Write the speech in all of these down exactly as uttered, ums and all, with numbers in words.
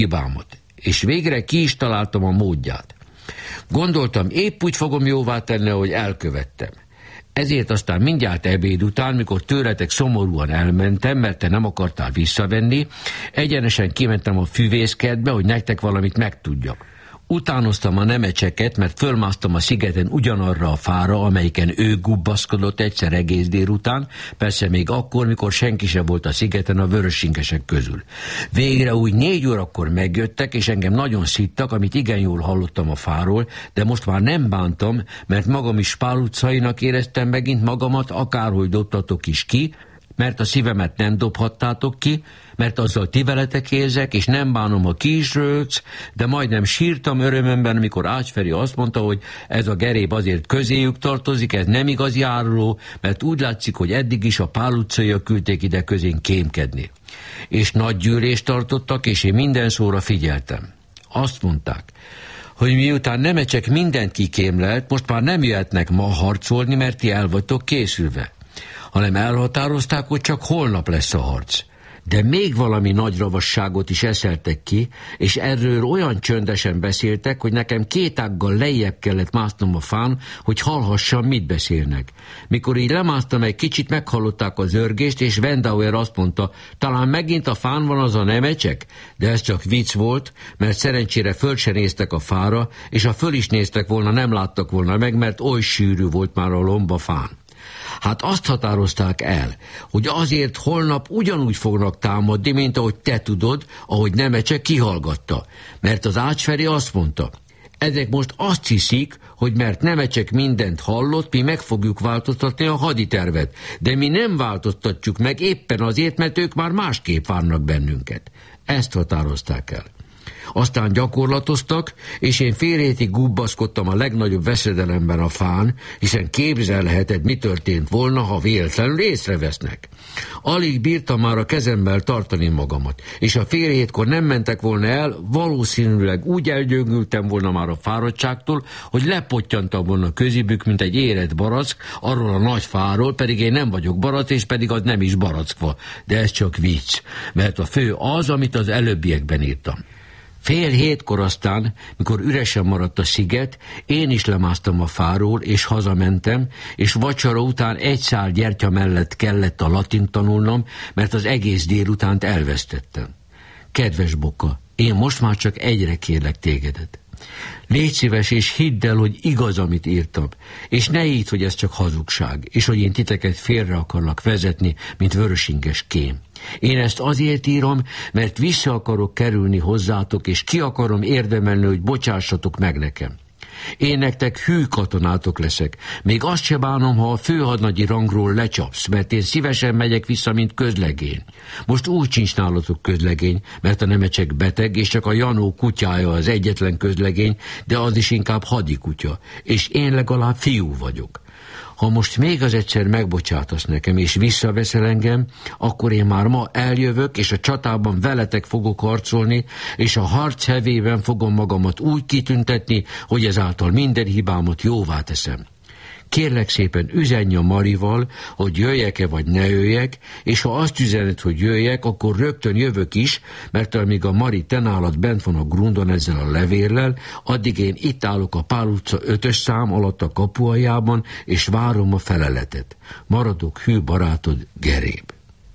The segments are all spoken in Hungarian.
hibámat, és végre ki is találtam a módját. Gondoltam, épp úgy fogom jóvá tenni, ahogy elkövettem. Ezért aztán mindjárt ebéd után, mikor tőletek szomorúan elmentem, mert te nem akartál visszavenni, egyenesen kimentem a füvészkertbe, hogy nektek valamit megtudjak. Utánoztam a nemecseket, mert fölmásztam a szigeten ugyanarra a fára, amelyiken ő gubbaszkodott egyszer egész délután, persze még akkor, mikor senki sem volt a szigeten a vörösinkesek közül. Végre úgy négy órakor megjöttek, és engem nagyon szittak, amit igen jól hallottam a fáról, de most már nem bántam, mert magam is Pál utcainak éreztem megint magamat, akárhogy dobtatok is ki, mert a szívemet nem dobhattátok ki, mert azzal ti veletek érzek, és nem bánom, ha ki is rögsz, de majdnem sírtam örömömben, amikor Ács Feri azt mondta, hogy ez a geréb azért közéjük tartozik, ez nem igazi áruló, mert úgy látszik, hogy eddig is a Pál utcaiak küldték ide közén kémkedni. És nagy gyűlést tartottak, és én minden szóra figyeltem. Azt mondták, hogy miután nemecsek mindent kikémlelt, most már nem jöhetnek ma harcolni, mert ti el vagytok készülve, hanem elhatározták, hogy csak holnap lesz a harc. De még valami nagy ravasságot is eszeltek ki, és erről olyan csöndesen beszéltek, hogy nekem két ággal lejjebb kellett másznom a fán, hogy hallhassam, mit beszélnek. Mikor így lemásztam egy kicsit, meghallották az zörgést, és Wendauer azt mondta, talán megint a fán van az a nemecsek? De ez csak vicc volt, mert szerencsére föl se néztek a fára, és ha föl is néztek volna, nem láttak volna meg, mert oly sűrű volt már a lomb a fán. Hát azt határozták el, hogy azért holnap ugyanúgy fognak támadni, mint ahogy te tudod, ahogy Nemecse kihallgatta. Mert az Ács Feri azt mondta, ezek most azt hiszik, hogy mert Nemecsek mindent hallott, mi meg fogjuk változtatni a haditervet. De mi nem változtatjuk meg éppen azért, mert ők már másképp várnak bennünket. Ezt határozták el. Aztán gyakorlatoztak, és én fél hétig gubbaszkodtam a legnagyobb veszedelemben a fán, hiszen képzelheted, mi történt volna, ha véletlenül észrevesznek. Alig bírtam már a kezemmel tartani magamat, és a fél hétkor nem mentek volna el, valószínűleg úgy elgyöngültem volna már a fáradtságtól, hogy lepottyantam volna közébük, mint egy érett barack, arról a nagy fáról, pedig én nem vagyok barack, és pedig az nem is barackfa. De ez csak vicc, mert a fő az, amit az előbbiekben írtam. Fél hétkor aztán, mikor üresen maradt a sziget, én is lemásztam a fáról, és hazamentem, és vacsora után egy szál gyertya mellett kellett a latint tanulnom, mert az egész délutánt elvesztettem. Kedves Boka, én most már csak egyre kérlek tégedet. Légy szíves, és hidd el, hogy igaz, amit írtam, és ne hidd, hogy ez csak hazugság, és hogy én titeket félre akarlak vezetni, mint vörösinges kém. Én ezt azért írom, mert vissza akarok kerülni hozzátok, és ki akarom érdemelni, hogy bocsássatok meg nekem. Én nektek hű katonátok leszek. Még azt se bánom, ha a főhadnagyi rangról lecsapsz, mert én szívesen megyek vissza, mint közlegény. Most úgy sincs nálatok közlegény, mert a Nemecsek beteg, és csak a Janó kutyája az egyetlen közlegény, de az is inkább hadikutya, és én legalább fiú vagyok. Ha most még az egyszer megbocsátasz nekem, és visszaveszel engem, akkor én már ma eljövök, és a csatában veletek fogok harcolni, és a harc hevében fogom magamat úgy kitüntetni, hogy ezáltal minden hibámat jóvá teszem. Kérlek szépen, üzenj a Marival, hogy jöjjek-e vagy ne jöjjek, és ha azt üzened, hogy jöjjek, akkor rögtön jövök is, mert amíg a Mari te nálad bent van a grundon ezzel a levéllel, addig én itt állok a Pál utca ötös szám alatt a kapu aljában, és várom a feleletet. Maradok hű barátod, Geréb.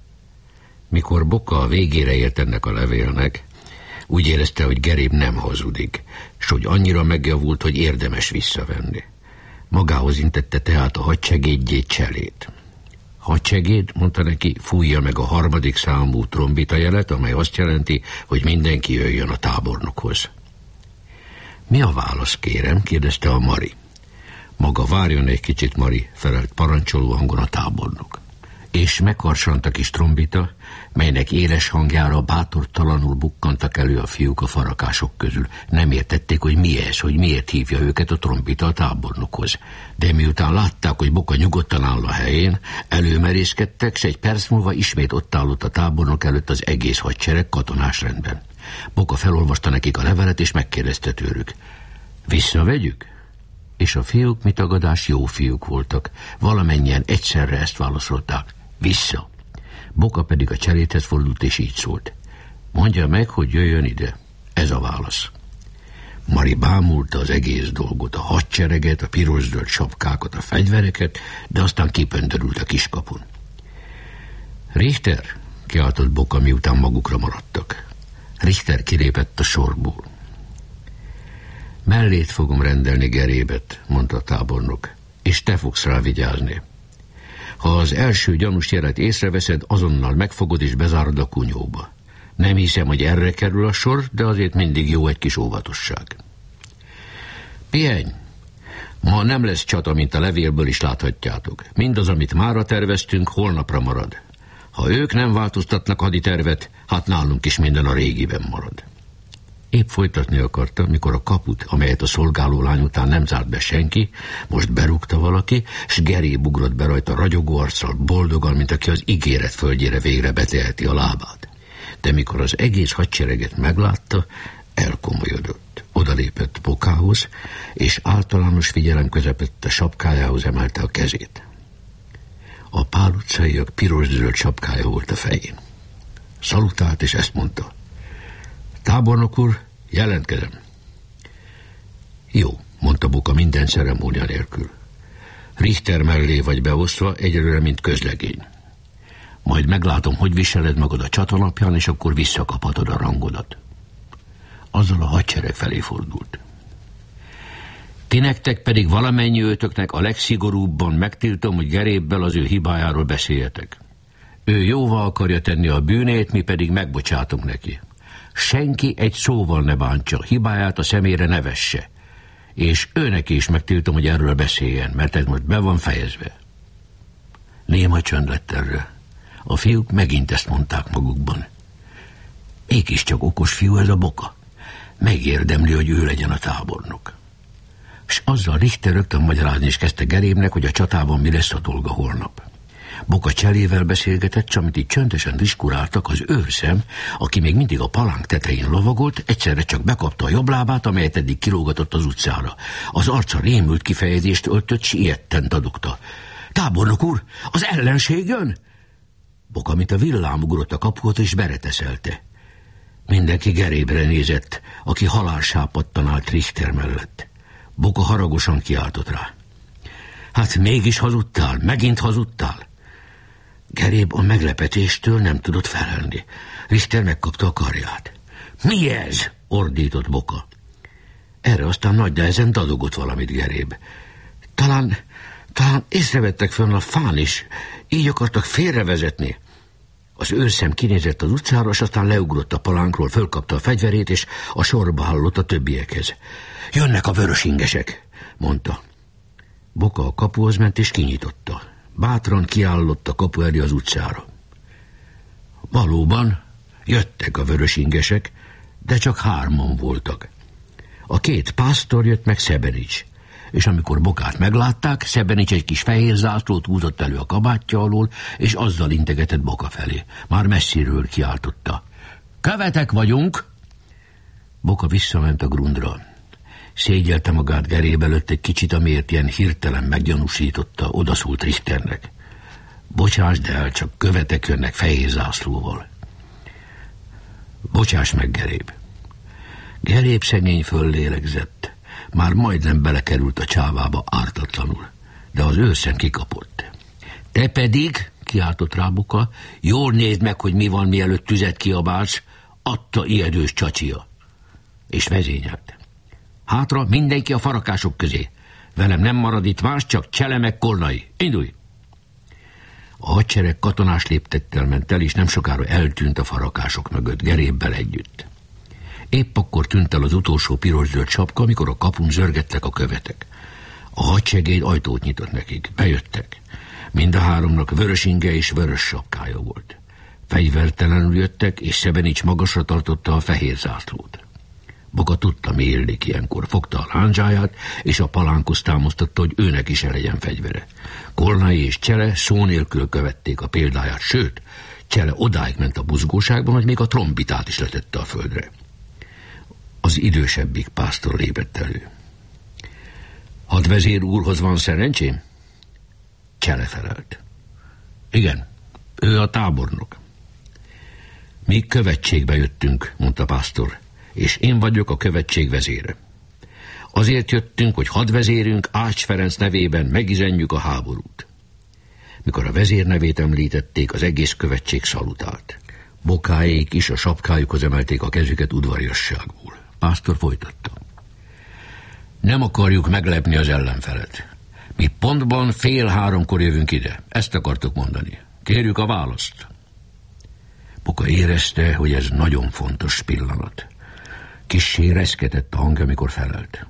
Mikor Boka a végére ért ennek a levélnek, úgy érezte, hogy Geréb nem hazudik, s hogy annyira megjavult, hogy érdemes visszavenni. Magához intette tehát a hadsegédjét, Cselét. Hadsegéd, mondta neki, fújja meg a harmadik számú trombita jelet, amely azt jelenti, hogy mindenki jöjjön a tábornokhoz. Mi a válasz, kérem? Kérdezte a Mari. Maga várjon egy kicsit, Mari, felelt parancsoló hangon a tábornok. És megharsant a kis trombita, melynek éles hangjára bátortalanul bukkantak elő a fiúk a farakások közül. Nem értették, hogy mi ez, hogy miért hívja őket a trombita a tábornokhoz. De miután látták, hogy Boka nyugodtan áll a helyén, előmerészkedtek, s egy perc múlva ismét ott állott a tábornok előtt az egész hadsereg katonás rendben. Boka felolvasta nekik a levelet, és megkérdezte tőlük. Visszavegyük? És a fiúk, mi tagadás, jó fiúk voltak. Valamennyien egyszerre ezt válaszolták. Vissza. Boka pedig a Cseléthez fordult, és így szólt. Mondja meg, hogy jöjjön ide. Ez a válasz. Mari bámulta az egész dolgot, a hadsereget, a piros-zöld sapkákat, a fegyvereket, de aztán kipöndörült a kiskapun. Richter, kiáltott Boka, miután magukra maradtak. Richter kilépett a sorból. Mellét fogom rendelni Gerébet, mondta a tábornok, és te fogsz rá vigyázni. Ha az első gyanús jelet észreveszed, azonnal megfogod és bezárod a kunyóba. Nem hiszem, hogy erre kerül a sor, de azért mindig jó egy kis óvatosság. Pihenj! Ma nem lesz csata, mint a levélből is láthatjátok. Mindaz, amit mára terveztünk, holnapra marad. Ha ők nem változtatnak haditervet, hát nálunk is minden a régiben marad. Épp folytatni akarta, mikor a kaput, amelyet a szolgáló lány után nem zárt be senki, most berúgta valaki, s Geréb ugrott be rajta ragyogó arccal, boldogan, mint aki az ígéret földjére végre beteheti a lábát. De mikor az egész hadsereget meglátta, elkomolyodott. Odalépett Bokához, és általános figyelem közepette sapkájához emelte a kezét. A Pál utcaiak piros-zöld sapkája volt a fején. Szalutált, és ezt mondta. Tábornok úr, jelentkezem. Jó, mondta Boka minden ceremónia nélkül. Richter mellé vagy beosztva, egyelőre, mint közlegény. Majd meglátom, hogy viseled magad a csatanapján, és akkor visszakaphatod a rangodat. Azzal a hadsereg felé fordult. Ti nektek pedig valamennyi őtöknek a legszigorúbban megtiltom, hogy Gerébbel az ő hibájáról beszéljetek. Ő jóvá akarja tenni a bűnét, mi pedig megbocsátunk neki. Senki egy szóval ne bántsa, hibáját a szemére ne vesse. És őnek is megtiltom, hogy erről beszéljen, mert ez most be van fejezve. Néma csönd lett erre. A fiúk megint ezt mondták magukban. Mégiscsak okos fiú ez a Boka. Megérdemli, hogy ő legyen a tábornok. S azzal Richter rögtön magyarázni is kezdte Gerébnek, hogy a csatában mi lesz a dolga holnap. Boka Cselével beszélgetett, s amit így csöndesen diskuráltak, az őrszem, aki még mindig a palánk tetején lovagolt, egyszerre csak bekapta a jobb lábát, amelyet eddig kilógatott az utcára. Az arca rémült kifejezést öltött, s ilyetten dadogta. Tábornok úr, az ellenség jön? Boka, mint a villám ugrott a kapuhoz, és bereteszelte. Mindenki Gerébre nézett, aki halálsápadtan állt Richter mellett. Boka haragosan kiáltott rá. Hát mégis hazudtál, megint hazudtál. Geréb a meglepetéstől nem tudott felelni. Richter megkapta a karját. Mi ez? Ordított Boka. Erre aztán nagy nehezen dadogott valamit Geréb. Talán, talán észrevettek fönn a fán is, így akartak félrevezetni. Az őrszem kinézett az utcára, és aztán leugrott a palánkról, fölkapta a fegyverét, és a sorba hallott a többiekhez. Jönnek a vörösingesek, mondta. Boka a kapuhoz ment, és kinyitotta. Bátran kiállott a kapu elé az utcára. Valóban jöttek a vörösingesek, de csak hárman voltak. A két pásztor jött, meg Szebenics. És amikor Bokát meglátták, Szebenics egy kis fehér zászlót húzott elő a kabátja alól, és azzal integetett Boka felé. Már messziről kiáltotta. Követek vagyunk! Boka visszament a grundra. Szégyelte magát Geréb előtt egy kicsit, amiért ilyen hirtelen meggyanúsította, odaszólt Richternek. Bocsásd el, csak követek jönnek fehér zászlóval. Bocsáss meg, Geréb. Geréb szegény föllélegzett. Már majdnem belekerült a csávába ártatlanul, de az őrszem kikapott. Te pedig, kiáltott rá Boka, jól nézd meg, hogy mi van, mielőtt tüzet kiabálsz, adta ijedős csacsia. És vezényelt. Hátra mindenki a farakások közé. Velem nem marad itt más, csak Csele meg Kolnai. Indulj! A hadsereg katonás léptettel ment el, és nem sokára eltűnt a farakások mögött, Gerébbel együtt. Épp akkor tűnt el az utolsó piros-zöld sapka, amikor a kapun zörgettek a követek. A hadsegéd ajtót nyitott nekik. Bejöttek. Mind a háromnak vörös inge és vörös sapkája volt. Fegyvertelenül jöttek, és Szebenics magasra tartotta a fehér zászlót. Boka tudta, mi illik ilyenkor. Fogta a lándzsáját, és a palánkhoz támasztotta, hogy őnek is legyen fegyvere. Kolnai és Csele szó nélkül követték a példáját, sőt, Csele odáig ment a buzgóságban, hogy még a trombitát is letette a földre. Az idősebbik pásztor lépett elő. Hadvezér úrhoz van szerencsém? Csele felelt. Igen, ő a tábornok. Mi követségbe jöttünk, mondta pásztor. és én vagyok a követség vezére. Azért jöttünk, hogy hadvezérünk Ács Ferenc nevében megizenjük a háborút. Mikor a vezér nevét említették, az egész követség szalutált. Bokáék is a sapkájukhoz emelték a kezüket udvariasságból. Pásztor folytatta. Nem akarjuk meglepni az ellenfelet. Mi pontban fél háromkor jövünk ide. Ezt akartuk mondani. Kérjük a választ. Boka érezte, hogy ez nagyon fontos pillanat. Kissé reszketett a hangja, amikor felelt.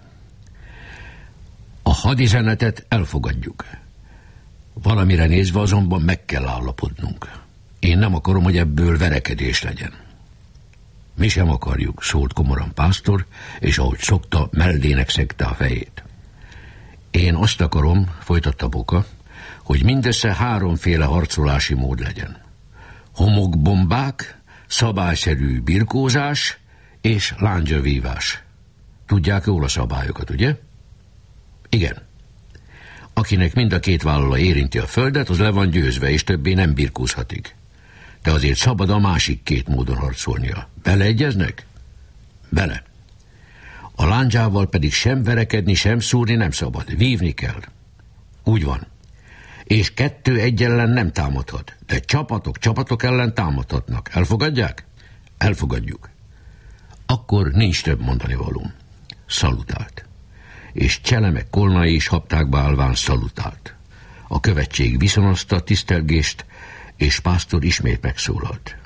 A hadizenetet elfogadjuk. Valamire nézve azonban meg kell állapodnunk. Én nem akarom, hogy ebből verekedés legyen. Mi sem akarjuk, szólt komoran pásztor, és ahogy szokta, mellének szegte a fejét. Én azt akarom, folytatta Boka, hogy mindössze háromféle harcolási mód legyen. Homokbombák, szabályszerű birkózás és lándzsavívás. Tudják jól a szabályokat, ugye? Igen. Akinek mind a két vállala érinti a földet, az le van győzve, és többé nem birkózhatik. De azért szabad a másik két módon harcolnia. Beleegyeznek? Bele. A lándzsával pedig sem verekedni, sem szúrni nem szabad. Vívni kell. Úgy van. És kettő egy ellen nem támadhat, de csapatok csapatok ellen támadhatnak. Elfogadják? Elfogadjuk. Akkor nincs több mondani valóm. Szalutált. És Cselemek Kolnai is haptákba állván szalutált. A követség viszonozta a tisztelgést, és pásztor ismét megszólalt.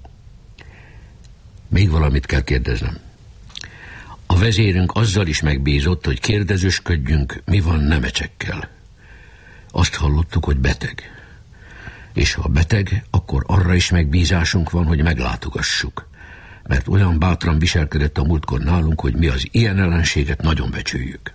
Még valamit kell kérdeznem. A vezérünk azzal is megbízott, hogy kérdezősködjünk, mi van Nemecsekkel. Azt hallottuk, hogy beteg. És ha beteg, akkor arra is megbízásunk van, hogy meglátogassuk. Mert olyan bátran viselkedett a múltkor nálunk, hogy mi az ilyen ellenséget nagyon becsüljük.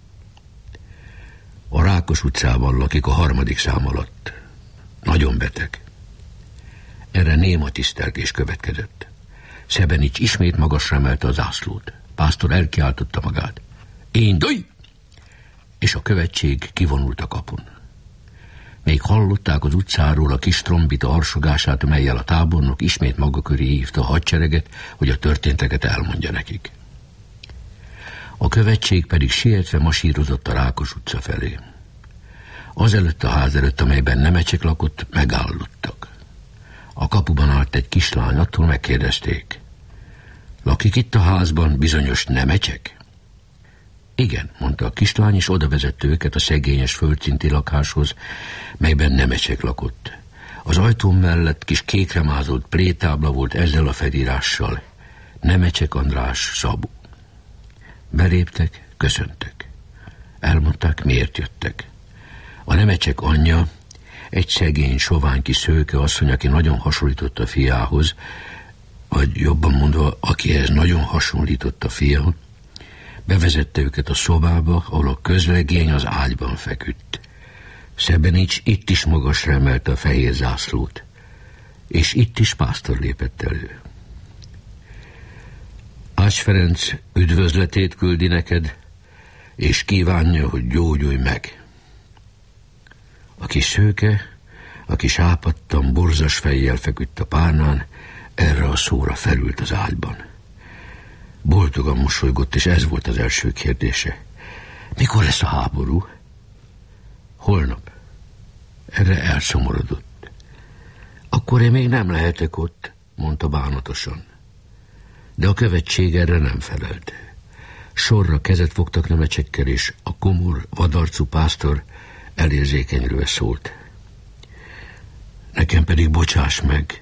A Rákos utcában lakik a harmadik szám alatt. Nagyon beteg. Erre néma tisztelgés következett. Szebenics ismét magasra emelte a zászlót. Pásztor elkiáltotta magát. Indulj! És a követség kivonult a kapun. Még hallották az utcáról a kis trombita harsogását, mellyel a tábornok ismét maga köré hívta a hadsereget, hogy a történteket elmondja nekik. A követség pedig sietve masírozott a Rákos utca felé. Azelőtt a ház előtt, amelyben Nemecsek lakott, megállottak. A kapuban állt egy kislány, attól megkérdezték. Lakik itt a házban bizonyos Nemecsek? Igen, mondta a kislány, és oda vezette őket a szegényes földszinti lakáshoz, melyben Nemecsek lakott. Az ajtó mellett kis kékremázolt plétábla volt ezzel a felírással. Nemecsek András Szabó. Beléptek, köszöntek. Elmondták, miért jöttek. A Nemecsek anyja, egy szegény, sovány kis szőke asszony, aki nagyon hasonlított a fiához, vagy jobban mondva, akihez nagyon hasonlított a fia, bevezette őket a szobába, ahol a közlegény az ágyban feküdt. Szebenics itt is magasra emelte a fehér zászlót, és itt is pásztor lépett elő. Ács Ferenc üdvözletét küldi neked, és kívánja, hogy gyógyulj meg. A kis szőke, aki sápadtan, borzas fejjel feküdt a párnán, erre a szóra felült az ágyban. Boldogan mosolygott, és ez volt az első kérdése. Mikor lesz a háború? Holnap. Erre elszomorodott. Akkor én még nem lehetek ott, mondta bánatosan. De a követség erre nem felelt. Sorra kezet fogtak Nemecsekkel, és a komor, vadarcú pásztor elérzékenyülve szólt. Nekem pedig bocsáss meg.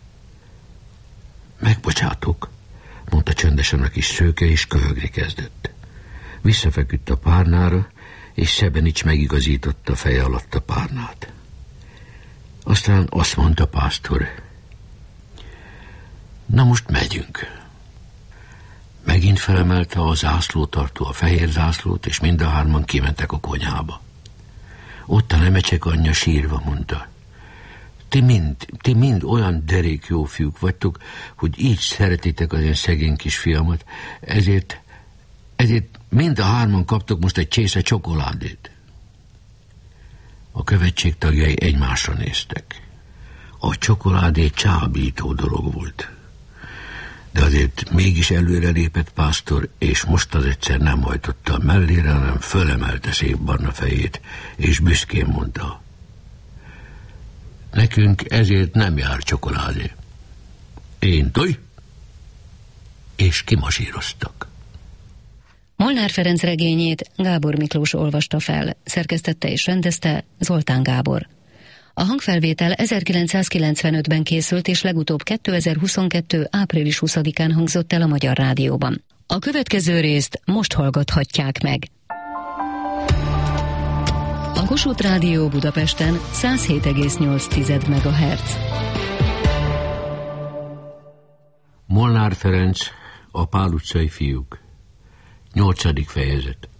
Megbocsátok, mondta csöndesen a kis szőke, és köhögni kezdett. Visszafeküdt a párnára, és Szebenics megigazította feje alatt a párnát. Aztán azt mondta pásztor. Na most megyünk. Megint felemelte a zászlótartó a fehér zászlót, és mind a hárman kimentek a konyhába. Ott a Nemecsek anyja sírva mondta. Ti mind, ti mind olyan derék jó fiúk vagytok, hogy így szeretitek az én szegény kisfiamat, ezért, ezért mind a hárman kaptok most egy csésze csokoládét. A követség tagjai egymásra néztek. A csokoládé csábító dolog volt. De azért mégis előrelépett pásztor, és most az egyszer nem hajtotta a mellére, hanem fölemelte szép barna fejét, és büszkén mondta: nekünk ezért nem jár csokoládé. Én toj, és kimasíroztak. Molnár Ferenc regényét Gábor Miklós olvasta fel, szerkesztette és rendezte Zoltán Gábor. A hangfelvétel ezerkilencszázkilencvenötben készült, és legutóbb kétezer-huszonkettő. április huszadikán hangzott el a Magyar Rádióban. A következő részt most hallgathatják meg. A Kossuth Rádió Budapesten száz hét egész nyolc megahertz. Molnár Ferenc, a Pál utcai fiúk. Nyolcadik fejezet.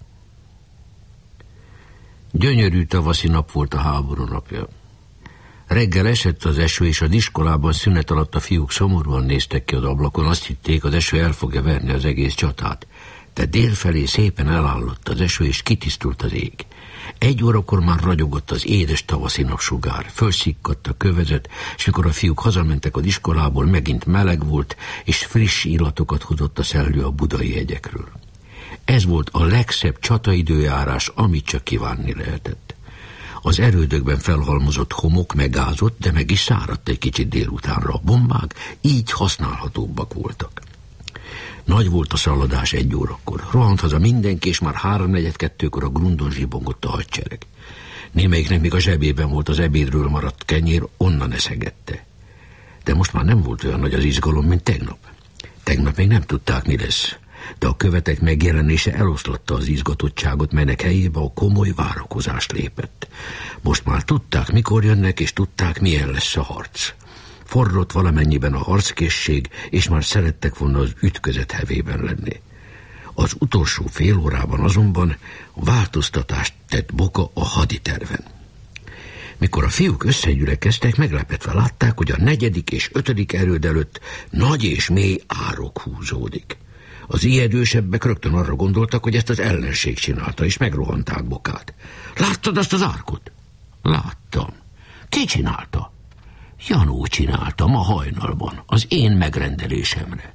Gyönyörű tavaszi nap volt a háború napja. Reggel esett az eső, és az iskolában szünet alatt a fiúk szomorúan néztek ki az ablakon. Azt hitték, az eső el fogja verni az egész csatát. De délfelé szépen elállott az eső, és kitisztult az ég. Egy órakor már ragyogott az édes tavaszi napsugár, fölszikkadt a kövezet, és mikor a fiúk hazamentek az iskolából, megint meleg volt, és friss illatokat hozott a szellő a budai hegyekről. Ez volt a legszebb csataidőjárás, amit csak kívánni lehetett. Az erődökben felhalmozott homok megázott, de meg is száradt egy kicsit délutánra. A bombák így használhatóbbak voltak. Nagy volt a szaladás egy órakor. Rohant haza mindenki, és már háromnegyed kettőkor a grundon zsibongott a hadsereg. Némelyiknek még a zsebében volt az ebédről maradt kenyér, onnan eszegette. De most már nem volt olyan nagy az izgalom, mint tegnap. Tegnap még nem tudták, mi lesz. De a követek megjelenése eloszlatta az izgatottságot, melynek helyébe a komoly várakozás lépett. Most már tudták, mikor jönnek, és tudták, milyen lesz a harc. Forrott valamennyiben a harckészség, és már szerettek volna az ütközet hevében lenni. Az utolsó fél órában azonban változtatást tett Boka a haditerven. Mikor a fiúk összegyülekeztek, meglepetve látták, hogy a negyedik és ötödik erőd előtt nagy és mély árok húzódik. Az ijedősebbek rögtön arra gondoltak, hogy ezt az ellenség csinálta, és megrohanták Bokát. Láttad azt az árkot? Láttam. Ki csinálta? Janó csinálta ma hajnalban, az én megrendelésemre.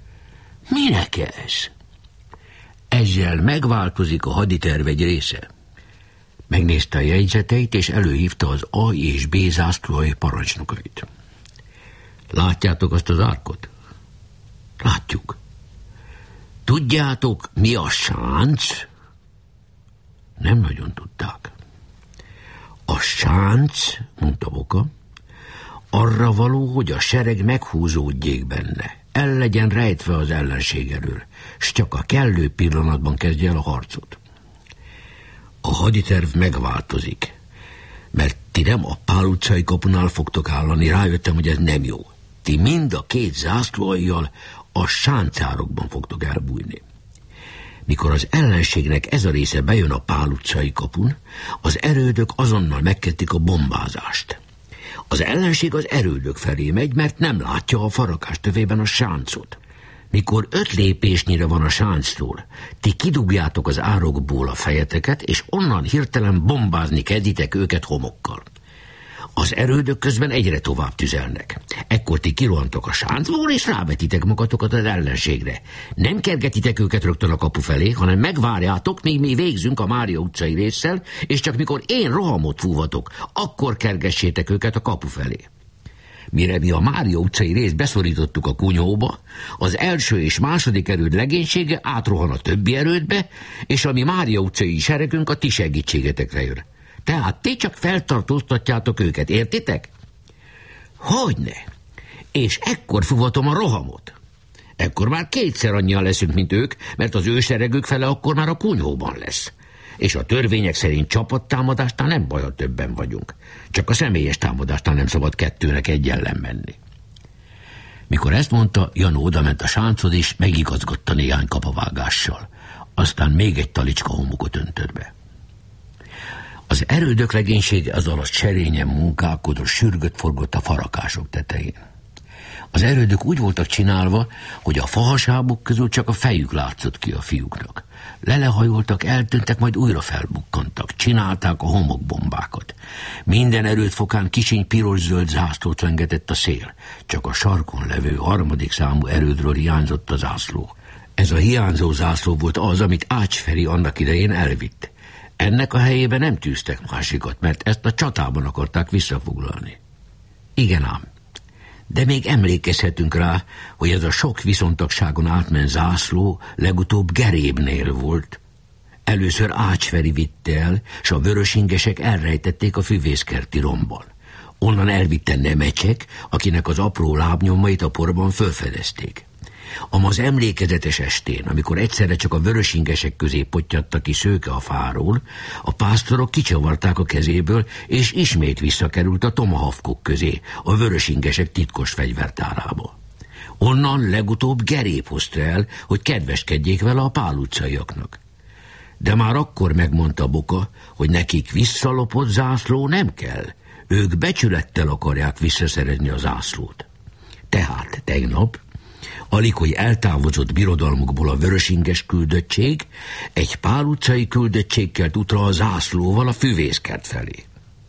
Minek ez? Ezzel megváltozik a haditerv egy része. Megnézte a jegyzeteit, és előhívta az A és B zászlói parancsnokait. Látjátok azt az árkot? Látjuk. Tudjátok, mi a sánc? Nem nagyon tudták. A sánc, mondta Boka, arra való, hogy a sereg meghúzódjék benne, el legyen rejtve az ellenség elől, s csak a kellő pillanatban kezdje el a harcot. A haditerv megváltozik, mert ti nem a Pál utcai kapunál fogtok állani, rájöttem, hogy ez nem jó. Ti mind a két zászlóaljal a sáncárokban fogtok elbújni. Mikor az ellenségnek ez a része bejön a Pál utcai kapun, az erődök azonnal megkezdik a bombázást. Az ellenség az erődök felé megy, mert nem látja a farakás tövében a sáncot. Mikor öt lépésnyire van a sánctól, ti kidugjátok az árokból a fejeteket, és onnan hirtelen bombázni kezditek őket homokkal. Az erődök közben egyre tovább tüzelnek. Ekkor ti kirohantok a sáncból, és rábetitek magatokat az ellenségre. Nem kergetitek őket rögtön a kapu felé, hanem megvárjátok, míg mi végzünk a Mária utcai résszel, és csak mikor én rohamot fúvatok, akkor kergessétek őket a kapu felé. Mire mi a Mária utcai részt beszorítottuk a kunyhóba, az első és második erőd legénysége átrohan a többi erődbe, és a mi Mária utcai seregünk a ti segítségetekre jön. Tehát ti csak feltartóztatjátok őket, értitek? Hogyne? És ekkor fuvatom a rohamot. Ekkor már kétszer annyian leszünk, mint ők, mert az ő seregük fele akkor már a kunyhóban lesz. És a törvények szerint csapattámadásnál nem baj, ha többen vagyunk. Csak a személyes támadásnál nem szabad kettőnek egy ellen menni. Mikor ezt mondta, Janó odament a sánchoz, és megigazgatta néhány kapavágással. Aztán még egy talicska homokot öntött be. Az erődök legénysége az alatt serényen munkálkodott, sürgött forgott a farakások tetején. Az erődök úgy voltak csinálva, hogy a fahasábuk közül csak a fejük látszott ki a fiúknak. Lelehajoltak, eltűntek, majd újra felbukkantak. Csinálták a homokbombákat. Minden erődfokán kisiny piros-zöld zászlót rengetett a szél. Csak a sarkon levő harmadik számú erődről hiányzott a zászló. Ez a hiányzó zászló volt az, amit Ács Feri annak idején elvitt. Ennek a helyében nem tűztek másikat, mert ezt a csatában akarták visszafoglalni. Igen ám. De még emlékezhetünk rá, hogy ez a sok viszontagságon átment zászló legutóbb Gerébnél volt. Először Ács Feri vitte el, s a vörösingesek elrejtették a füvészkerti romban. Onnan elvitte Nemecsek, akinek az apró lábnyomait a porban fölfedezték. Ám az emlékezetes estén, amikor egyszerre csak a vörösingesek közé pottyatta ki Szőke a fáról, a pásztorok kicsavarták a kezéből, és ismét visszakerült a tomahawkok közé, a vörösingesek titkos fegyvertárába. Onnan legutóbb Geréb hozta el, hogy kedveskedjék vele a Pál utcaiaknak. De már akkor megmondta Boka, hogy nekik visszalopott zászló nem kell, ők becsülettel akarják visszaszerezni a zászlót. Tehát tegnap, alig, hogy eltávozott birodalmukból a vörösinges küldöttség, egy Pál utcai küldöttség kelt útra a zászlóval a füvészkert felé.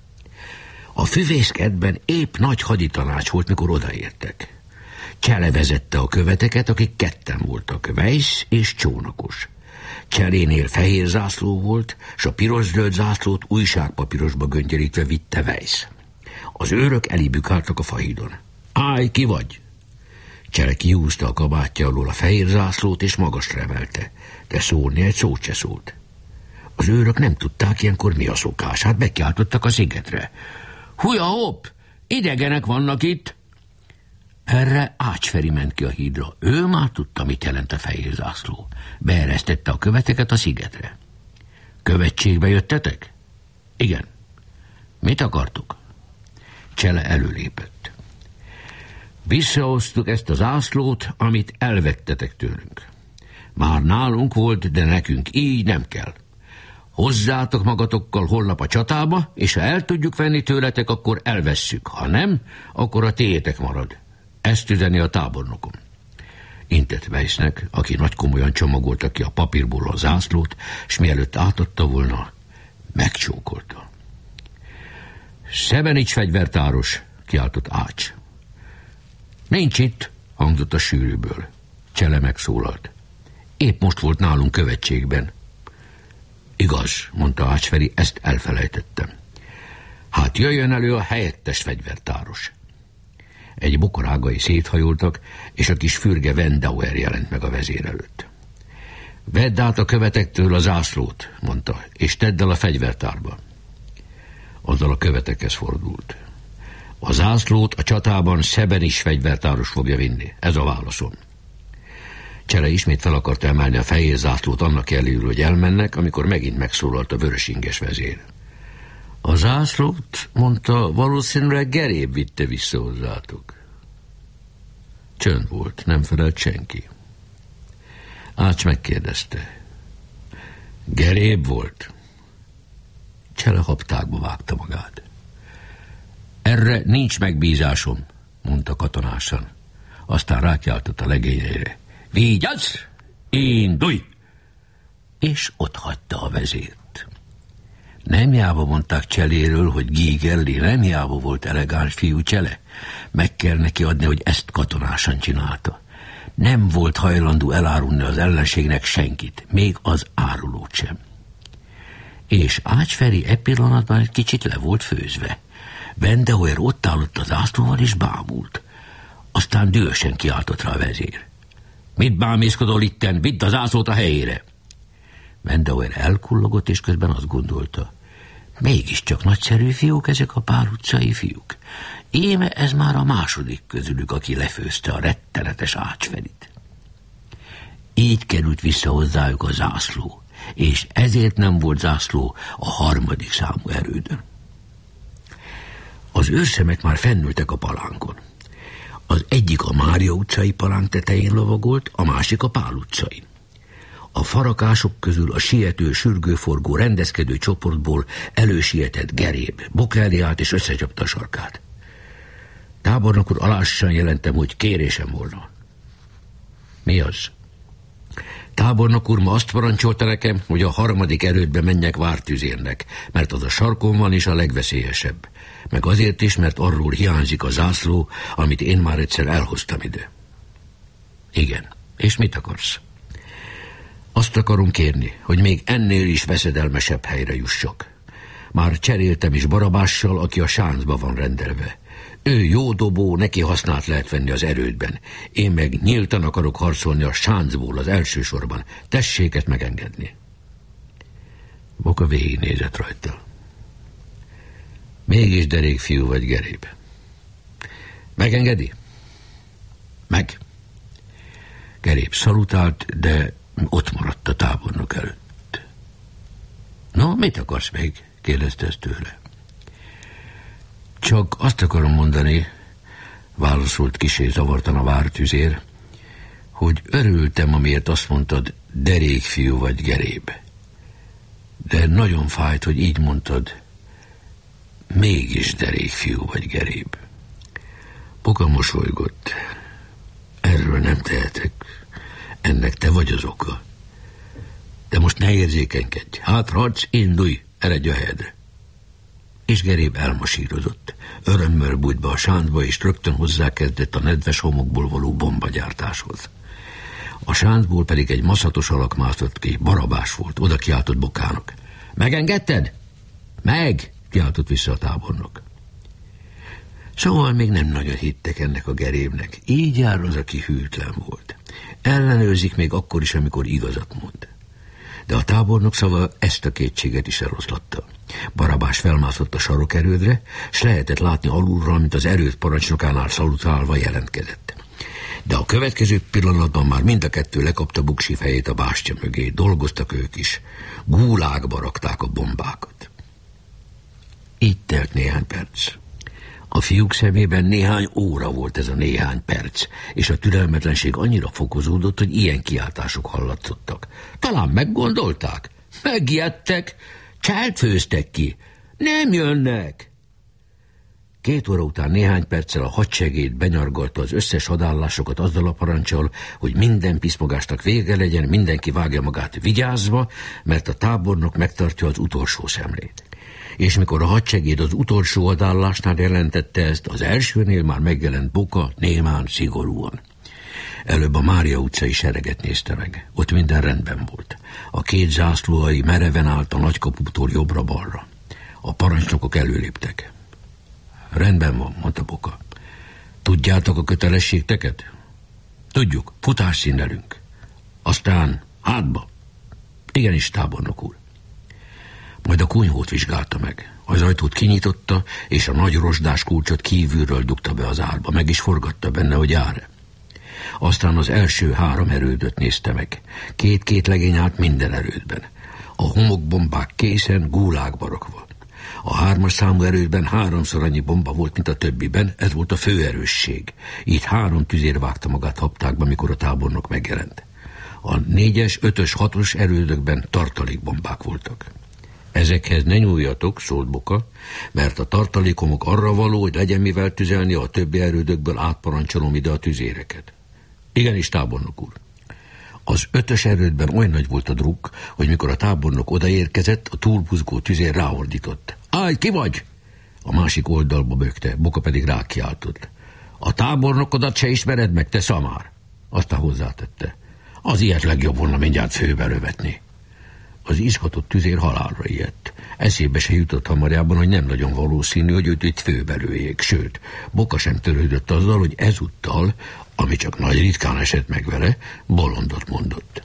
A füvészkertben épp nagy haditanács volt, mikor odaértek. Csele vezette a követeket, akik ketten voltak, Weisz és Csónakos. Cselénél fehér zászló volt, s a piros-zöld zászlót újságpapírosba göngyölítve vitte Weisz. Az őrök elibükáltak a fahídon. Állj, ki vagy? Csele kihúzta a kabátja alól a fehér zászlót, és magasra emelte, de szólni egy szót se szólt. Az őrök nem tudták ilyenkor mi a szokás, hát bekiáltottak a szigetre. Húja hopp, idegenek vannak itt! Erre Ács Feri ment ki a hídra. Ő már tudta, mit jelent a fehér zászló. Beeresztette a követeket a szigetre. Követségbe jöttetek? Igen. Mit akartuk? Csele előlépett. Visszahoztuk ezt a zászlót, amit elvettetek tőlünk. Már nálunk volt, de nekünk így nem kell. Hozzátok magatokkal holnap a csatába, és ha el tudjuk venni tőletek, akkor elvesszük. Ha nem, akkor a tiétek marad. Ezt üzeni a tábornokom. Intett Weisznek, aki nagy komolyan csomagolta ki a papírból a zászlót, s mielőtt átadta volna, megcsókolta. Szebenics fegyvertáros, kiáltott Ács. Nincs itt, hangzott a sűrűből. Csele megszólalt. Épp most volt nálunk követségben. Igaz, mondta Ács Feri, ezt elfelejtettem. Hát jöjjön elő a helyettes fegyvertáros. Egy bokorágai széthajoltak, és a kis fürge Wendauer jelent meg a vezér előtt. Vedd át a követektől a zászlót, mondta, és tedd el a fegyvertárba. Azzal a követekhez fordult. A zászlót a csatában Szebenics fegyvertáros fogja vinni, ez a válaszom. Csele ismét fel akarta emelni a fehér zászlót annak ellenére, hogy elmennek, amikor megint megszólalt a vörösinges vezér. A zászlót, mondta, valószínűleg Geréb vitte vissza hozzátok. Csönd volt, nem felelt senki. Ács megkérdezte. Geréb volt? Csele habtákba vágta magát. Erre nincs megbízásom, mondta katonásan. Aztán rákiáltott a legényeire. Vigyázz! Indulj! És ott hagyta a vezért. Nem hiába mondták Cseléről, hogy Gigerli, nem hiába volt elegáns fiú Csele. Meg kell neki adni, hogy ezt katonásan csinálta. Nem volt hajlandó elárulni az ellenségnek senkit, még az árulót sem. És Ács Feri e pillanatban egy kicsit le volt főzve. Wendauer ott állott az ászlóval és bámult. Aztán dühösen kiáltott rá a vezér. Mit bámészkodol itten? Vidd az ászlót a helyére! Wendauer elkullogott, és közben azt gondolta. Mégiscsak nagyszerű fiúk ezek a Pál utcai fiúk. Íme ez már a második közülük, aki lefőzte a rettenetes Ács Ferit. Így került vissza hozzájuk a zászló, és ezért nem volt zászló a harmadik számú erődön. Az őrszemek már fennültek a palánkon. Az egyik a Mária utcai palánk tetején lovagolt, a másik a Pál utcai. A farakások közül a siető, sürgőforgó, rendezkedő csoportból elősietett Geréb. Boka elé állt és összecsapta a sarkát. Tábornok úr, alássan jelentem, hogy kérésem volna. Mi az? Tábornok úr ma azt parancsolta nekem, hogy a harmadik erődbe menjek vártüzérnek, mert az a sarkon van és a legveszélyesebb. Meg azért is, mert arról hiányzik a zászló, amit én már egyszer elhoztam ide. Igen. És mit akarsz? Azt akarom kérni, hogy még ennél is veszedelmesebb helyre jussak. Már cseréltem is Barabással, aki a sáncba van rendelve. Ő jó dobó, neki hasznát lehet venni az erődben. Én meg nyíltan akarok harcolni a sáncból az első sorban. Tessék ezt megengedni. Boka végignézett rajta. Mégis derék fiú vagy, Geréb. Megengedi? Meg. Geréb szalutált, de ott maradt a tábornok előtt. No, mit akarsz még? Kérdezte ezt tőle. Csak azt akarom mondani, válaszolt kissé zavartan a vártüzér, hogy örültem, amiért azt mondtad, derék fiú vagy, Geréb. De nagyon fájt, hogy így mondtad, mégis derék fiú vagy, Geréb. Boka mosolygott. Erről nem tehetek. Ennek te vagy az oka. De most ne érzékenykedj. Hátrahagysz, indulj, eredj a helyedre. És Geréb elmasírozott. Örömmel bújt be a sáncba, és rögtön hozzákezdett a nedves homokból való bombagyártáshoz. A sáncból pedig egy maszatos alak mászott ki. Barabás volt, oda kiáltott Bokának. Megengedted? Meg! Kiáltott vissza a tábornok. Szóval még nem nagyon hittek ennek a Gerébnek. Így jár az, aki hűtlen volt. Ellenőrzik még akkor is, amikor igazat mond. De a tábornok szava ezt a kétséget is eloszlatta. Barabás felmászott a sarokerődre, s lehetett látni alulról, mint az erőd parancsnokánál szalutálva jelentkezett. De a következő pillanatban már mind a kettő lekapta buksi fejét a bástya mögé. Dolgoztak ők is. Gúlákba rakták a bombákat. Így telt néhány perc. A fiúk szemében néhány óra volt ez a néhány perc, és a türelmetlenség annyira fokozódott, hogy ilyen kiáltások hallatszottak. Talán meggondolták? Megijedtek? Csált főztek ki? Nem jönnek! Két óra után néhány perccel a hadsegéd benyargalta az összes hadállásokat azzal a parancsal, hogy minden piszmogásnak vége legyen, mindenki vágja magát vigyázva, mert a tábornok megtartja az utolsó szemlét. És mikor a hadsegéd az utolsó hadállásnál jelentette ezt, az elsőnél már megjelent Boka némán, szigorúan. Előbb a Mária utcai sereget nézte meg. Ott minden rendben volt. A két zászlóai mereven állt a nagykaputól jobbra-balra. A parancsnokok előléptek. Rendben van, mondta Boka. Tudjátok a kötelességteket? Tudjuk, futásszínelünk. Aztán hátba. Igenis, tábornok úr. Majd a kunyhót vizsgálta meg. Az ajtót kinyitotta, és a nagy rozsdás kulcsot kívülről dugta be az árba. Meg is forgatta benne, hogy jár-e. Aztán az első három erődöt nézte meg. Két-két legény állt minden erődben. A homokbombák készen, gúlákba rakva. A hármas számú erődben háromszor annyi bomba volt, mint a többiben, ez volt a főerősség. Így három tüzér vágta magát haptákba, mikor a tábornok megjelent. A négyes, ötös, hatos erődökben tartalékbombák voltak. Ezekhez ne nyúljatok, szólt Boka, mert a tartalékomok arra való, hogy legyen mivel tüzelni, a többi erődökből átparancsolom ide a tüzéreket. Igenis, tábornok úr. Az ötös erődben olyan nagy volt a drukk, hogy mikor a tábornok odaérkezett, a túlbuzgó tüzér ráordított. Állj, ki vagy? A másik oldalba bökte, Boka pedig rákiáltott. A tábornokodat se ismered meg, te szamár? Aztán hozzátette. Az ilyet legjobb volna mindjárt főbe lövetni. Az izgatott tüzér halálra ijedt. Eszébe se jutott hamarjában, hogy nem nagyon valószínű, hogy őt itt főbelőjék. Sőt, Boka sem törődött azzal, hogy ezúttal, ami csak nagy ritkán esett meg vele, bolondot mondott.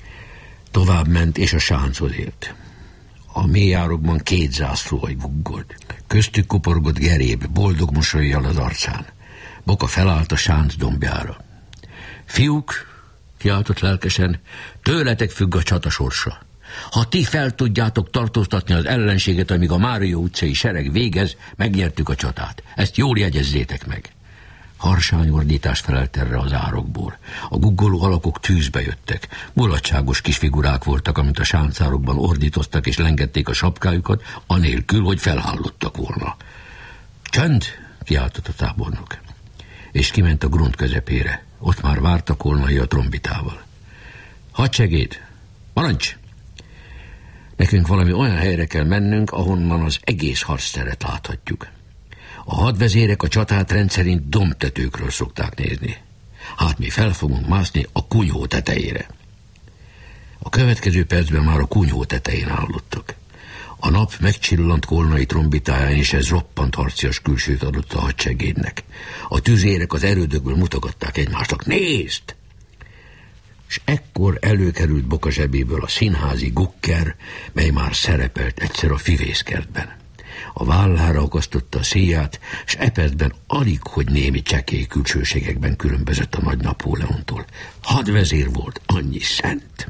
Tovább ment, és a sánchoz ért. A mélyárokban két zászlóaj vuggolt. Köztük kuporgott Geréb, boldog mosollyal az arcán. Boka felállt a sánc dombjára. Fiúk, kiáltott lelkesen, tőletek függ a csata sorsa. Ha ti fel tudjátok tartóztatni az ellenséget, amíg a Mária utcai sereg végez, megnyertük a csatát. Ezt jól jegyezzétek meg. Harsány ordítás felelt erre az árokból. A guggoló alakok tűzbe jöttek. Mulatságos kis figurák voltak, amit a sáncárokban ordítoztak és lengették a sapkájukat, anélkül, hogy felhállottak volna. Csönd! kiáltott a tábornok. És kiment a grund közepére. Ott már várta Kolnai a trombitával. Hadsegéd! Parancs! Nekünk valami olyan helyre kell mennünk, ahonnan az egész harcteret láthatjuk. A hadvezérek a csatát rendszerint dombtetőkről szokták nézni. Hát mi fel fogunk mászni a kunyhó tetejére. A következő percben már a kunyhó tetején állottak. A nap megcsillant Kolnai trombitáján, és ez roppant harcias külsőt adott a hadsegédnek. A tüzérek az erődökből mutogatták egymásnak. Nézd! És ekkor előkerült Boka zsebéből a színházi gukker, mely már szerepelt egyszer a fivészkertben. A vállára akasztotta a szíját, s e percben alig, hogy némi csekély külsőségekben különbözött a nagy Napóleontól. Hadvezér volt, annyi szent.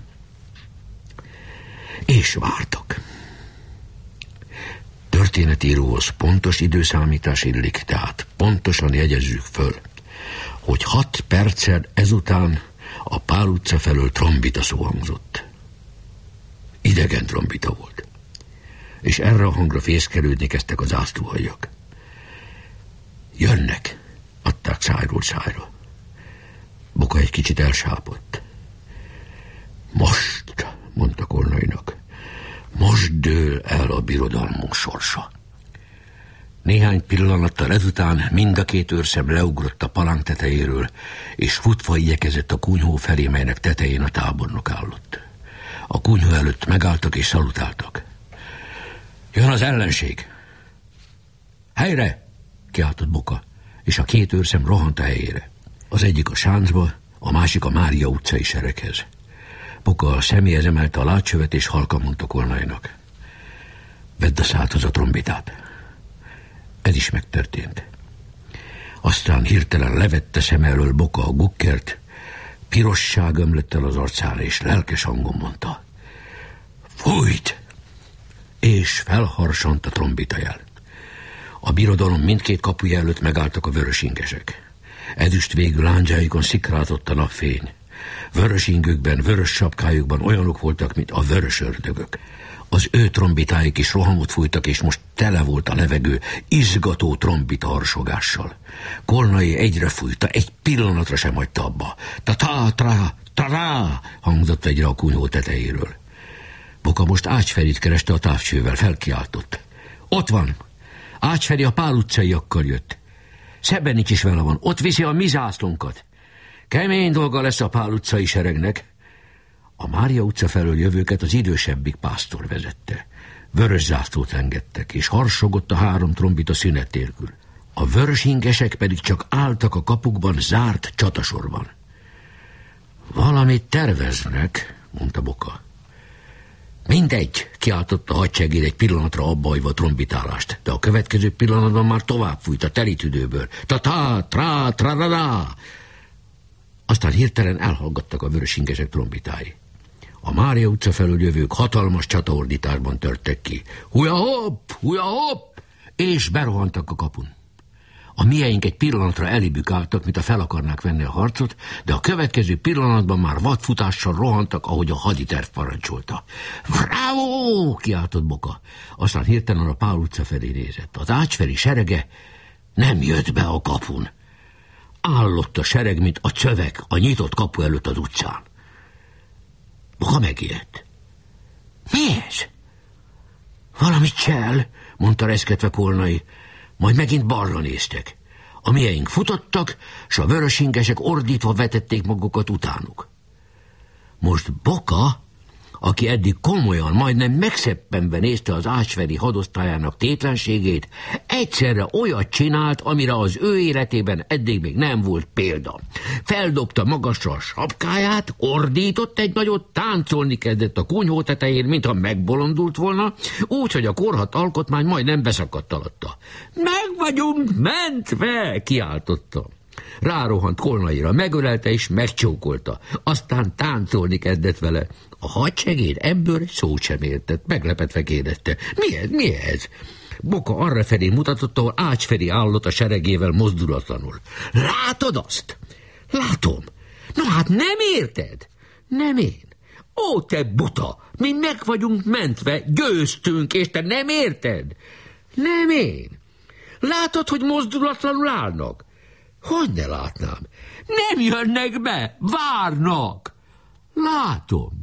És vártak. Történetíróhoz pontos időszámítás illik, tehát pontosan jegyezzük föl, hogy hat perccel ezután a Pál utca felől trombita szó hangzott. Idegen trombita volt. És erre a hangra fészkelődni kezdtek az zászlóaljak. Jönnek, adták szájról szájra. Boka egy kicsit elsápott. Most, mondta Kolnainak, most dől el a birodalmunk sorsa. Néhány pillanattal ezután mind a két őrszem leugrott a palánk tetejéről, és futva igyekezett a kunyhó felé, melynek tetején a tábornok állott. A kunyhó előtt megálltak és szalutáltak. Jön az ellenség! Helyre! Kiáltott Boka, és a két őrszem rohant a helyére. Az egyik a sáncba, a másik a Mária utcai sereghez. Boka a személyhez emelte a látcsövet, és halkan mondta Kolnainak. Vedd a szádhoz a trombitát. Ez is megtörtént. Aztán hirtelen levette szem elől Boka a gukkert, pirosság ömlött el az arcára, és lelkes hangon mondta. Fújt! És felharsant a trombitajel. A birodalom mindkét kapuja előtt megálltak a vörösingesek. Ezüst végű lándzsáikon szikrázott a napfény. Vörös ingükben, vörös sapkájukban olyanok voltak, mint a vörös ördögök. Az ő trombitáik is rohamot fújtak, és most tele volt a levegő izgató trombita harsogással. Kolnai egyre fújta, egy pillanatra sem hagyta abba. Ta-ta-tra, ta-ra hangzott egyre a kunyhó tetejéről. Boka most Ácsferit kereste a távcsővel, felkiáltott. Ott van! Ácsferi a Pál utcaiakkal jött. Szebenics is vele van, ott viszi a mi zászlónkat. Kemény dolga lesz a Pál utcai seregnek. A Mária utca felől jövőket az idősebbik pásztor vezette. Vörös zászlót lengettek, és harsogott a három trombita szünet nélkül. A vörösingesek pedig csak álltak a kapukban zárt csatasorban. Valamit terveznek, mondta Boka. Mindegy, kiáltott a hadsegéd egy pillanatra abbahagyva a trombitálást, de a következő pillanatban már tovább fújt a telítüdőből. Ta-ta, tra, tra-ra-ra. Aztán hirtelen elhallgattak a vörösingesek trombitái. A Mária utca felől jövők hatalmas csataordításban törtek ki. Húja-hopp, húja-hopp! És berohantak a kapun. A mieink egy pillanatra elébük álltak, mint a fel akarnák venni a harcot, de a következő pillanatban már vadfutással rohantak, ahogy a haditerv parancsolta. Bravo! Kiáltott Boka. Aztán hirtelen a Pál utca felé nézett. Az Ácsferi serege nem jött be a kapun. Állott a sereg, mint a csövek a nyitott kapu előtt az utcán. Boka megijedt. Mi ez? Valami csel, mondta reszketve Kolnai. Majd megint balra néztek. A mieink futottak, s a vörösingesek ordítva vetették magukat utánuk. Most Boka, aki eddig komolyan, majdnem megszeppenve nézte az Ácsferi hadosztályának tétlenségét, egyszerre olyat csinált, amire az ő életében eddig még nem volt példa. Feldobta magasra a sapkáját, ordított egy nagyot, táncolni kezdett a kunyhó tetején, mintha megbolondult volna, úgy, hogy a korhat alkotmány majdnem beszakadt alatta. Meg vagyunk mentve, kiáltotta. Rárohant Kolnaira, megölelte és megcsókolta. Aztán táncolni kezdett vele. A hadsegéd ebből egy szót sem értett, meglepetve kérdezte. Mi ez, mi ez? Boka arrafelé mutatott, ahol Ácsferi állott a seregével mozdulatlanul. Látod azt? Látom. No hát nem érted? Nem én. Ó, te buta, mi meg vagyunk mentve, győztünk, és te nem érted? Nem én. Látod, hogy mozdulatlanul állnak? Hogy ne látnám? Nem jönnek be, várnak. Látom.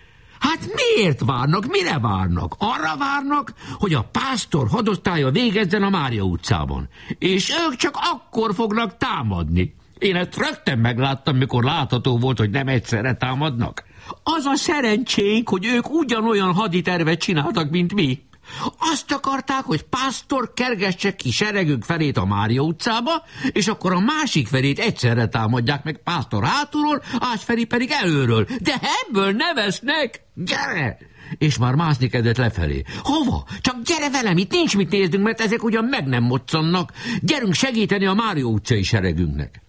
Hát miért várnak, mire várnak? Arra várnak, hogy a pásztor hadosztálya végezzen a Mária utcában. És ők csak akkor fognak támadni. Én ezt rögtön megláttam, mikor látható volt, hogy nem egyszerre támadnak. Az a szerencsénk, hogy ők ugyanolyan haditervet csináltak, mint mi. Azt akarták, hogy pásztor kergesse ki seregünk felét a Mária utcába, és akkor a másik felét egyszerre támadják meg pásztor hátulról, Ácsferi pedig előről. De ebből ne vesznek! Gyere! És már mászni kezdett lefelé. Hova? Csak gyere velem, itt nincs mit néznünk, mert ezek ugyan meg nem moccannak. Gyerünk segíteni a Mária utcai seregünknek.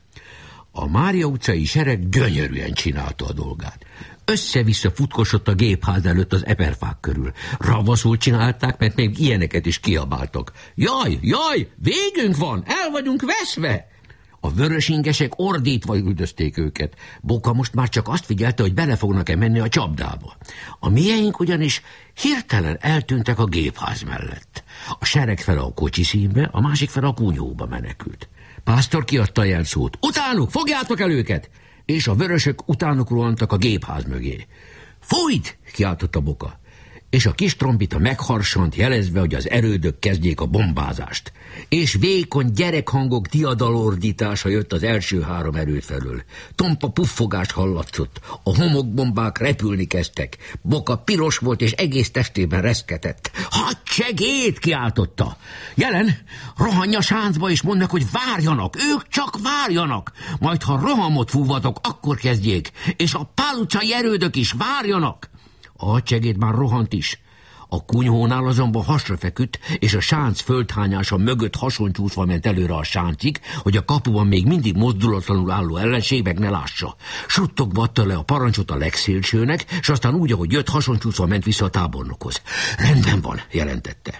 A Mária utcai sereg gyönyörűen csinálta a dolgát. Össze-vissza futkosott a gépház előtt az eperfák körül. Ravaszul csinálták, mert még ilyeneket is kiabáltak. Jaj, jaj, végünk van, el vagyunk veszve! A vörösingesek ordítva üldözték őket. Boka most már csak azt figyelte, hogy bele fognak-e menni a csapdába. A mieink ugyanis hirtelen eltűntek a gépház mellett. A sereg fele a kocsiszínbe, a másik fele a kunyhóba menekült. Pásztor kiadta a jelszót. Utánuk, fogjátok el őket! És a vörösök utánuk rohantak a gépház mögé. Fújt! Kiáltotta Boka. És a kis trombita megharsant, jelezve, hogy az erődök kezdjék a bombázást. És vékony gyerekhangok diadalordítása jött az első három erőd felől. Tompa puffogás hallatszott, a homokbombák repülni kezdtek. Boka piros volt, és egész testében reszketett. Hadsegéd! Kiáltotta. Jelen, rohanj a sáncba, és mondd meg, hogy várjanak, ők csak várjanak. Majd, ha rohamot fúvatok, akkor kezdjék, és a Pál utcai erődök is várjanak. A hadsegéd már rohant is. A kunyhónál azonban hasra feküdt, és a sánc földhányása mögött hasoncsúszva ment előre a sáncig, hogy a kapuban még mindig mozdulatlanul álló ellenség meg ne lássa. Suttogva adta le a parancsot a legszélsőnek, és aztán úgy, ahogy jött, hasoncsúszva ment vissza a tábornokhoz. Rendben van, jelentette.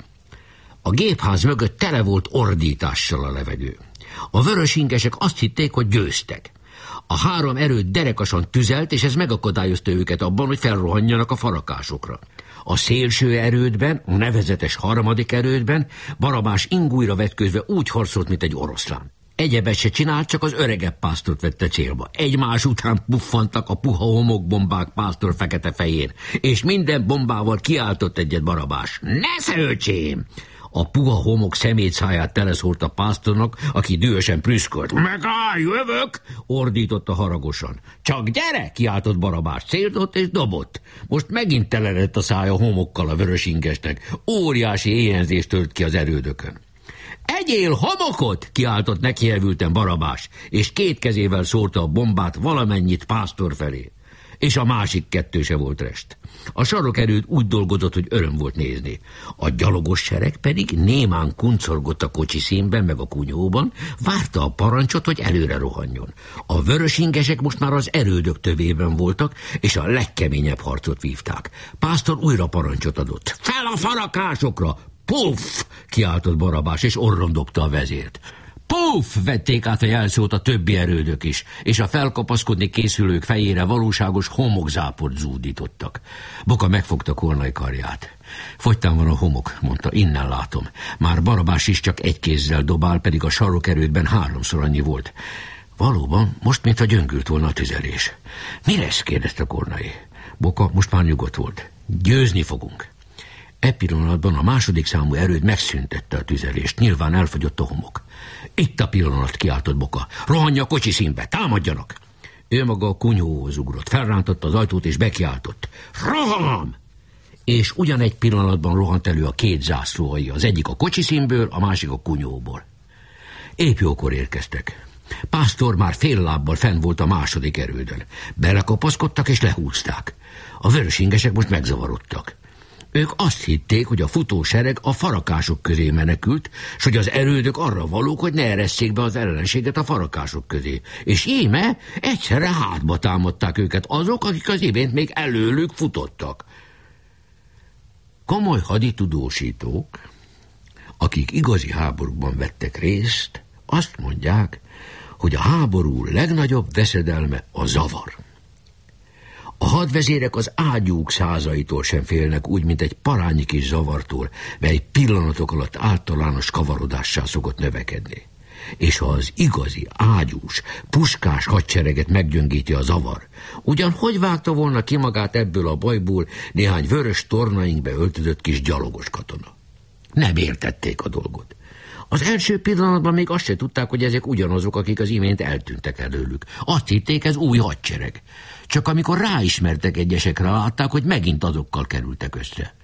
A gépház mögött tele volt ordítással a levegő. A vörösingesek azt hitték, hogy győztek. A három erőd derekasan tüzelt, és ez megakadályozta őket abban, hogy felrohanjanak a farakásokra. A szélső erődben, a nevezetes harmadik erődben Barabás ingújra vetközve úgy harcolt, mint egy oroszlán. Egyebet se csinált, csak az öregebb pásztort vette célba. Egymás után puffantak a puha homokbombák pásztor fekete fején, és minden bombával kiáltott egyet Barabás. Ne szőcsém! A puha homok szemétszáját teleszórt a pásztornak, aki dühösen prüszkölt. Megállj, jövök! Ordította haragosan. Csak gyere! Kiáltott Barabás, célzott és dobott. Most megint teledett a szája homokkal a vörösingesnek. Óriási éhenzést tört ki az erődökön. Egyél homokot! Kiáltott nekielvülten Barabás, és két kezével szórta a bombát valamennyit pásztor felé. És a másik kettő se volt rest. A sarokerőd úgy dolgozott, hogy öröm volt nézni. A gyalogos sereg pedig némán kuncorgott a kocsi színben meg a kunyhóban, várta a parancsot, hogy előre rohanjon. A vörösingesek most már az erődök tövében voltak, és a legkeményebb harcot vívták. Pásztor újra parancsot adott. Fel a farakásokra! Puff! Kiáltott Barabás, és orrondogta a vezért. Puff! Vették át a jelszót a többi erődök is, és a felkapaszkodni készülők fejére valóságos homokzáport zúdítottak. Boka megfogta Kornai karját. Fogytán van a homok, mondta, innen látom. Már Barabás is csak egy kézzel dobál, pedig a sarokerődben háromszor annyi volt. Valóban, most mintha gyöngült volna a tüzelés. Mi lesz? Kérdezte Kornai. Boka most már nyugodt volt. Győzni fogunk. E pillanatban a második számú erőd megszüntette a tüzelést, nyilván elfogyott a homok. Itt a pillanat, kiáltott Boka. Rohanja a kocsi színbe, támadjanak! Ő maga a kunyhóhoz ugrott, felrántotta az ajtót és bekiáltott. Roham! És ugyanegy pillanatban rohant elő a két zászlóai, az egyik a kocsi színből, a másik a kunyhóból. Épp jókor érkeztek. Pásztor már fél lábbal fenn volt a második erődön. Belekapaszkodtak és lehúzták. A vörösingesek most megzavarodtak. Ők azt hitték, hogy a futósereg a farakások közé menekült, s hogy az erődök arra valók, hogy ne eresszék be az ellenséget a farakások közé. És íme egyszerre hátba támadták őket azok, akik az imént még előlük futottak. Komoly haditudósítók, akik igazi háborúban vettek részt, azt mondják, hogy a háború legnagyobb veszedelme a zavar. A hadvezérek az ágyúk százaitól sem félnek, úgy, mint egy parányi kis zavartól, mely pillanatok alatt általános kavarodássá szokott növekedni. És ha az igazi, ágyús, puskás hadsereget meggyöngíti a zavar, ugyan hogy vágta volna ki magát ebből a bajból néhány vörös tornainkbe öltözött kis gyalogos katona? Nem értették a dolgot. Az első pillanatban még azt se tudták, hogy ezek ugyanazok, akik az imént eltűntek előlük. Azt hitték, ez új hadsereg. Csak amikor ráismertek egyesekre, látták, hogy megint azokkal kerültek össze.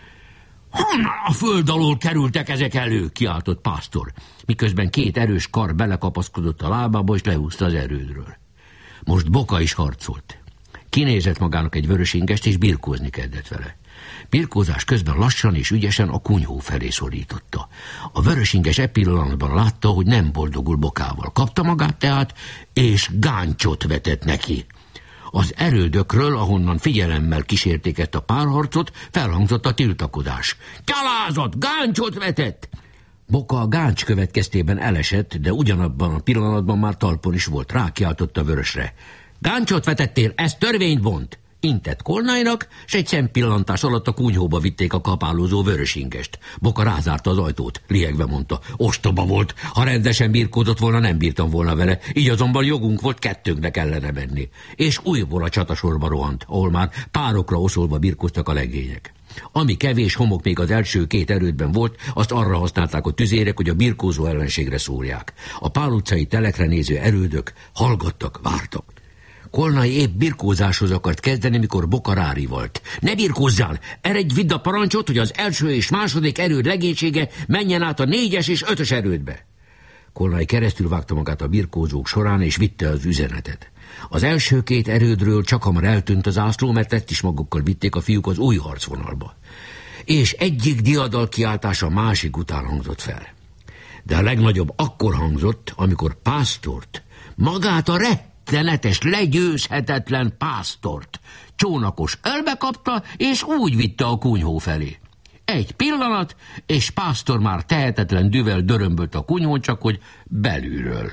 Honnan a föld alól kerültek ezek elő? Kiáltott Pásztor, miközben két erős kar belekapaszkodott a lábába, és lehúzta az erődről. Most Boka is harcolt. Kinézett magának egy vörösingest, és birkózni kezdett vele. Birkózás közben lassan és ügyesen a kunyhó felé szorította. A vörösinges e pillanatban látta, hogy nem boldogul Bokával. Kapta magát tehát, és gáncsot vetett neki. Az erődökről, ahonnan figyelemmel kísérték ezt a párharcot, felhangzott a tiltakozás. Gyalázott, gáncsot vetett! Boka a gáncs következtében elesett, de ugyanabban a pillanatban már talpon is volt. Rákiáltott a vörösre. Gáncsot vetettél, ez törvényt bont! Intett Kolnájnak, s egy szempillantás alatt a kunyhóba vitték a kapálózó vörösingest. Boka rázárta az ajtót, liegve mondta. Ostoba volt, ha rendesen birkózott volna, nem bírtam volna vele, így azonban jogunk volt, kettőnknek ellene menni. És újból a csatasorba rohant, ahol már párokra oszolva birkóztak a legények. Ami kevés homok még az első két erődben volt, azt arra használták a tüzérek, hogy a birkózó ellenségre szórják. A Pál utcai telekre néző erődök hallgattak, vártak. Kolnai épp birkózáshoz akart kezdeni, mikor Boka rárivalt. Ne birkózzál! Eredj, vidd a parancsot, hogy az első és második erőd legénysége menjen át a négyes és ötös erődbe. Kolnai keresztül vágta magát a birkózók során, és vitte az üzenetet. Az első két erődről csak hamar eltűnt az zászló, mert ezt is magukkal vitték a fiúk az új harcvonalba. És egyik diadal kiáltása másik után hangzott fel. De a legnagyobb akkor hangzott, amikor Pásztort, magát a rettenetes, legyőzhetetlen Pásztort csónakos ölbekapta, és úgy vitte a kunyhó felé. Egy pillanat, és Pásztor már tehetetlen düvel dörömbölt a kunyhón, csak hogy belülről.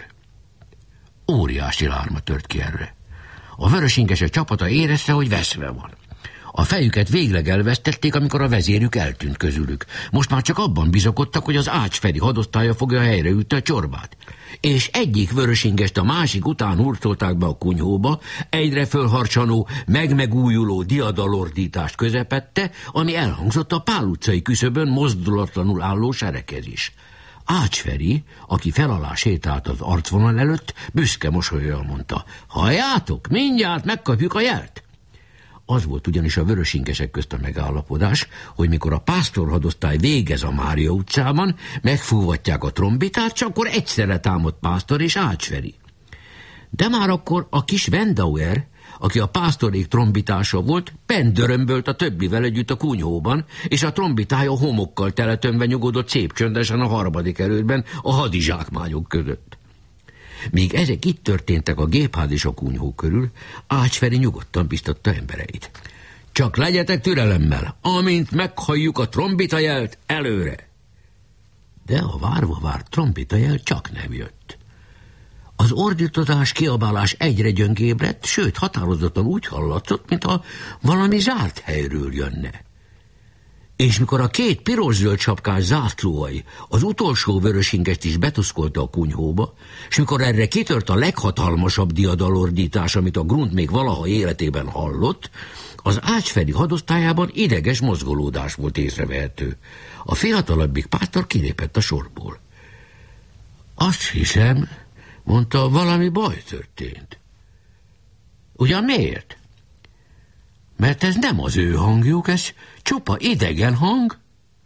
Óriási lárma tört ki erre. A vörösingesek csapata érezte, hogy veszve van. A fejüket végleg elvesztették, amikor a vezérük eltűnt közülük. Most már csak abban bizakodtak, hogy az Ácsferi hadosztálya fogja helyreütni a csorbát. És egyik vörösingest a másik után hurcolták be a kunyhóba, egyre fölharcsanó, megmegújuló diadalordítást közepette, ami elhangzott a Pál utcai küszöbön mozdulatlanul álló sereghez is. Ácsferi, aki felalá sétált az arcvonal előtt, büszke mosollyal mondta: halljátok, mindjárt megkapjuk a jelt. Az volt ugyanis a vörösingesek közt a megállapodás, hogy mikor a Pásztor hadosztály végez a Mária utcában, megfúvatják a trombitát, csak akkor egyszerre támad Pásztor és Ácsferi. De már akkor a kis Wendauer, aki a pásztorék trombitása volt, pendörömbölt a többivel együtt a kunyhóban, és a trombitája homokkal teletömve nyugodott szép csöndesen a harmadik erődben a hadizsákmányok között. Míg ezek itt történtek a gépház és a kunyhó körül, Ácsferi nyugodtan biztatta embereit. Csak legyetek türelemmel, amint meghalljuk a trombitajelt, előre! De a várva várt trombitajel csak nem jött. Az ordítozás, kiabálás egyre gyöngébb lett, sőt, határozottan úgy hallatszott, mintha valami zárt helyről jönne. És mikor a két piros-zöld sapkás zászlóai az utolsó vörösingest is betuszkolta a kunyhóba, és mikor erre kitört a leghatalmasabb diadalordítás, amit a Grund még valaha életében hallott, az Ácsferi hadosztályában ideges mozgolódás volt észrevehető. A fiatalabbik Pásztor kilépett a sorból. Azt hiszem, mondta, valami baj történt. Ugyan miért? Mert ez nem az ő hangjuk, ez csupa idegen hang.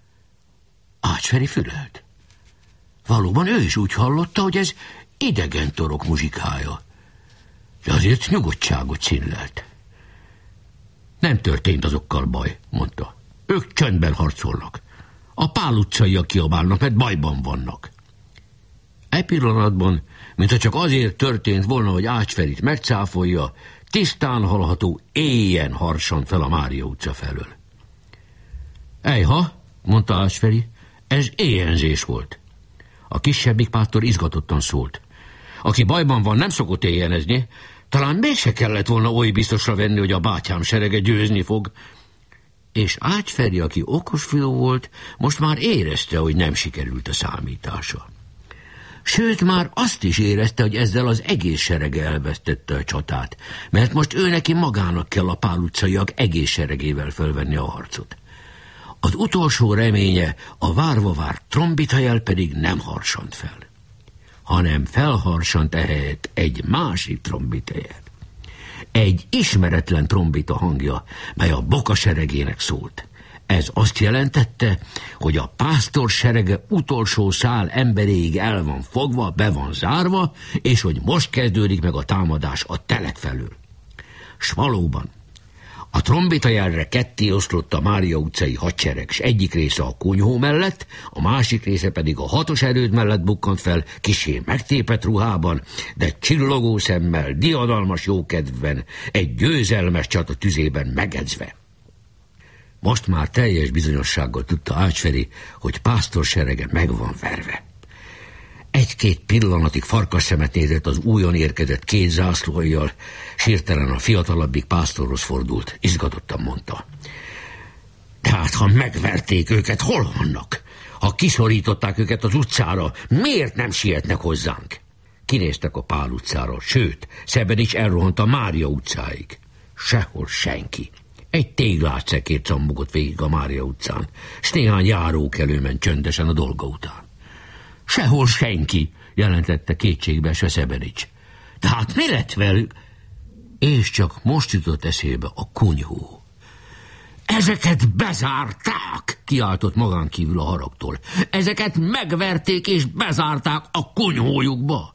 Ácsferi fülelt. Valóban ő is úgy hallotta, hogy ez idegen torok muzsikája. De azért nyugodtságot színlelt. Nem történt azokkal baj, mondta. Ők csöndben harcolnak. A Pál utcaiak kiabálnak, mert bajban vannak. E pillanatban, mintha csak azért történt volna, hogy Ácsferit megcáfolja, tisztán hallható éjjen harsant fel a Mária utca felől. Ejha, mondta Ácsferi, ez éjjenzés volt. A kisebbik Pásztor izgatottan szólt. Aki bajban van, nem szokott éjjenezni. Talán mégse kellett volna oly biztosra venni, hogy a bátyám serege győzni fog. És Ács-Feri, aki okos fiú volt, most már érezte, hogy nem sikerült a számítása. Sőt, már azt is érezte, hogy ezzel az egész serege elvesztette a csatát, mert most ő neki magának kell a Pál utcaiak egész seregével fölvenni a harcot. Az utolsó reménye, a várva várt trombitajel pedig nem harsant fel, hanem felharsant ehelyett egy másik trombitejel. Egy ismeretlen trombita hangja, mely a Boka seregének szólt. Ez azt jelentette, hogy a pásztor serege utolsó szál emberéig el van fogva, be van zárva, és hogy most kezdődik meg a támadás a telek felől. S valóban, a trombitajelre ketté oszlott a Mária utcai hadsereg, s egyik része a kunyhó mellett, a másik része pedig a hatos erőd mellett bukkant fel, kissé megtépett ruhában, de csillogó szemmel, diadalmas jókedvben, egy győzelmes csata tüzében megedzve. Most már teljes bizonyossággal tudta Ács-Feri, hogy pásztor serege meg van verve. Egy-két pillanatig farkas szemet nézett az újon érkezett két zászlóhajjal, s hirtelen a fiatalabbik pásztorhoz fordult, izgatottan mondta. Tehát, ha megverték őket, hol vannak? Ha kiszorították őket az utcára, miért nem sietnek hozzánk? Kinéztek a Pál utcára, sőt, Szebenics elrohant a Mária utcáig. Sehol senki. Egy téglátszekét cammogott végig a Mária utcán, s néhány járókelő ment csöndesen a dolga után. Sehol senki, jelentette kétségbeesve Szebenics. De hát mi lett velük? És csak most jutott eszébe a kunyhó. Ezeket bezárták, kiáltott magán kívül a haragtól. Ezeket megverték és bezárták a kunyhójukba.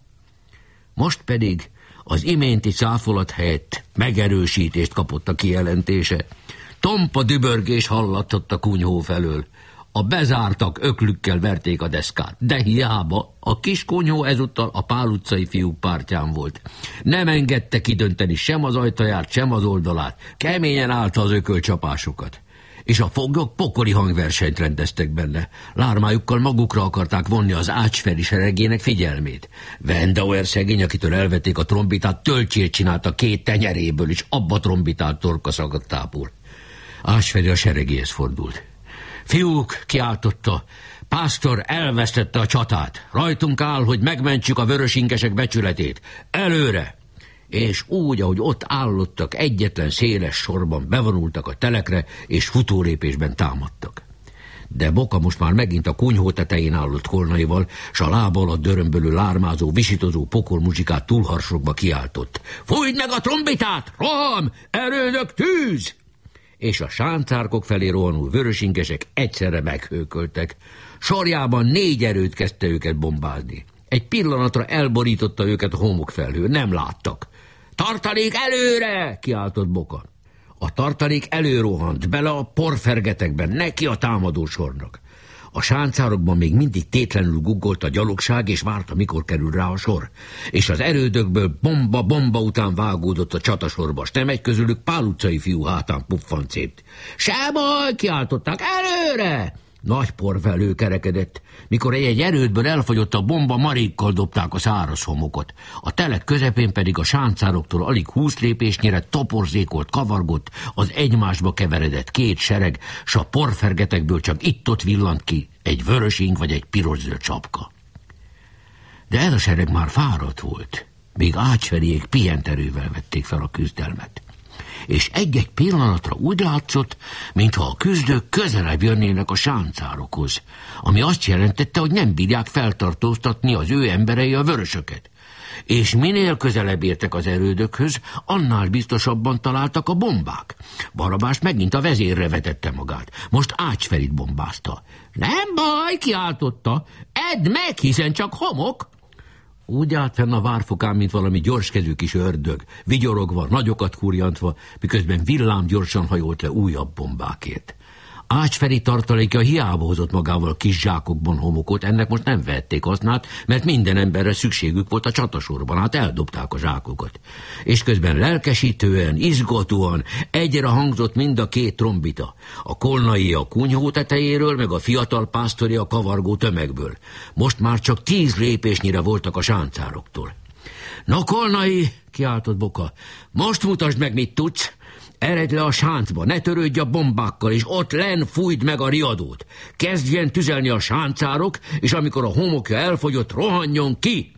Most pedig az iménti cáfolat helyett megerősítést kapott a kijelentése. Tompa dübörgés hallatott a kunyhó felől. A bezártak öklükkel verték a deszkát, de hiába, a kis kunyhó ezúttal a Pál utcai fiúk pártján volt. Nem engedte kidönteni sem az ajtaját, sem az oldalát, keményen állta az ökölcsapásokat. És a foglyok pokoli hangversenyt rendeztek benne. Lármájukkal magukra akarták vonni az Ács-Feri seregének figyelmét. Wendauer szegény, akitől elvették a trombitát, töltsét csinálta két tenyeréből, és abba trombitált torka szaggattából. Ács-Feri a seregéhez fordult. Fiúk, kiáltotta, pásztor elvesztette a csatát. Rajtunk áll, hogy megmentsük a vörösingesek becsületét. Előre! És úgy, ahogy ott állottak, egyetlen széles sorban bevonultak a telekre, és futólépésben támadtak. De Boka most már megint a kunyhó tetején állott kolnaival, s a lába alatt dörömbölő, lármázó, visítozó pokolmuzsikát túlharsogva kiáltott. Fújd meg a trombitát! Roham! Erődök, tűz! És a sáncárkok felé rohanó vörösingesek egyszerre meghőköltek. Sorjában négy erőd kezdte őket bombázni. Egy pillanatra elborította őket a homokfelhő, nem láttak. Tartalék előre! Kiáltott Boka. A tartalék előrohant bele a porfergetekben, neki a támadó sornak. A sáncárokban még mindig tétlenül guggolt a gyalogság, és várta, mikor kerül rá a sor. És az erődökből bomba-bomba után vágódott a csatasorba, s nem egy közülük Pál utcai fiú hátán puffancépt. Se baj, kiáltották, előre! Nagy porfelhő kerekedett. Mikor egy-egy erődből elfogyott a bomba, marékkal dobták a száraz homokot. A telek közepén pedig a sáncároktól alig húsz lépésnyire toporzékolt, kavargott, az egymásba keveredett két sereg, s a porfergetekből csak itt-ott villant ki egy vörösing vagy egy piros-zöld csapka. De ez a sereg már fáradt volt, míg Ács-Feriék pihent erővel vették fel a küzdelmet. És egy-egy pillanatra úgy látszott, mintha a küzdők közelebb jönnének a sáncárokhoz, ami azt jelentette, hogy nem bírják feltartóztatni az ő emberei a vörösöket. És minél közelebb értek az erődökhöz, annál biztosabban találtak a bombák. Barabás megint a vezérre vetette magát. Most Ács-Ferit bombázta. Nem baj, kiáltotta, edd meg, hiszen csak homok. Úgy állt fenn a várfokán, mint valami gyorskezű kis ördög, vigyorogva, nagyokat kurjantva, miközben villám gyorsan hajolt le újabb bombákért. Ács-Feri tartalékja hiába hozott magával kis zsákokban homokot, ennek most nem vették hasznát, mert minden emberre szükségük volt a csatasorban, hát eldobták a zsákokat. És közben lelkesítően, izgatóan egyre hangzott mind a két trombita, a kolnai a kunyhó tetejéről, meg a fiatal pásztori a kavargó tömegből. Most már csak tíz lépésnyire voltak a sáncároktól. Na, Kolnai, kiáltott Boka, most mutasd meg, mit tudsz. Eredj le a sáncba, ne törődj a bombákkal, és ott len fújd meg a riadót. Kezdjen tüzelni a sáncárok, és amikor a homokja elfogyott, rohanjon ki.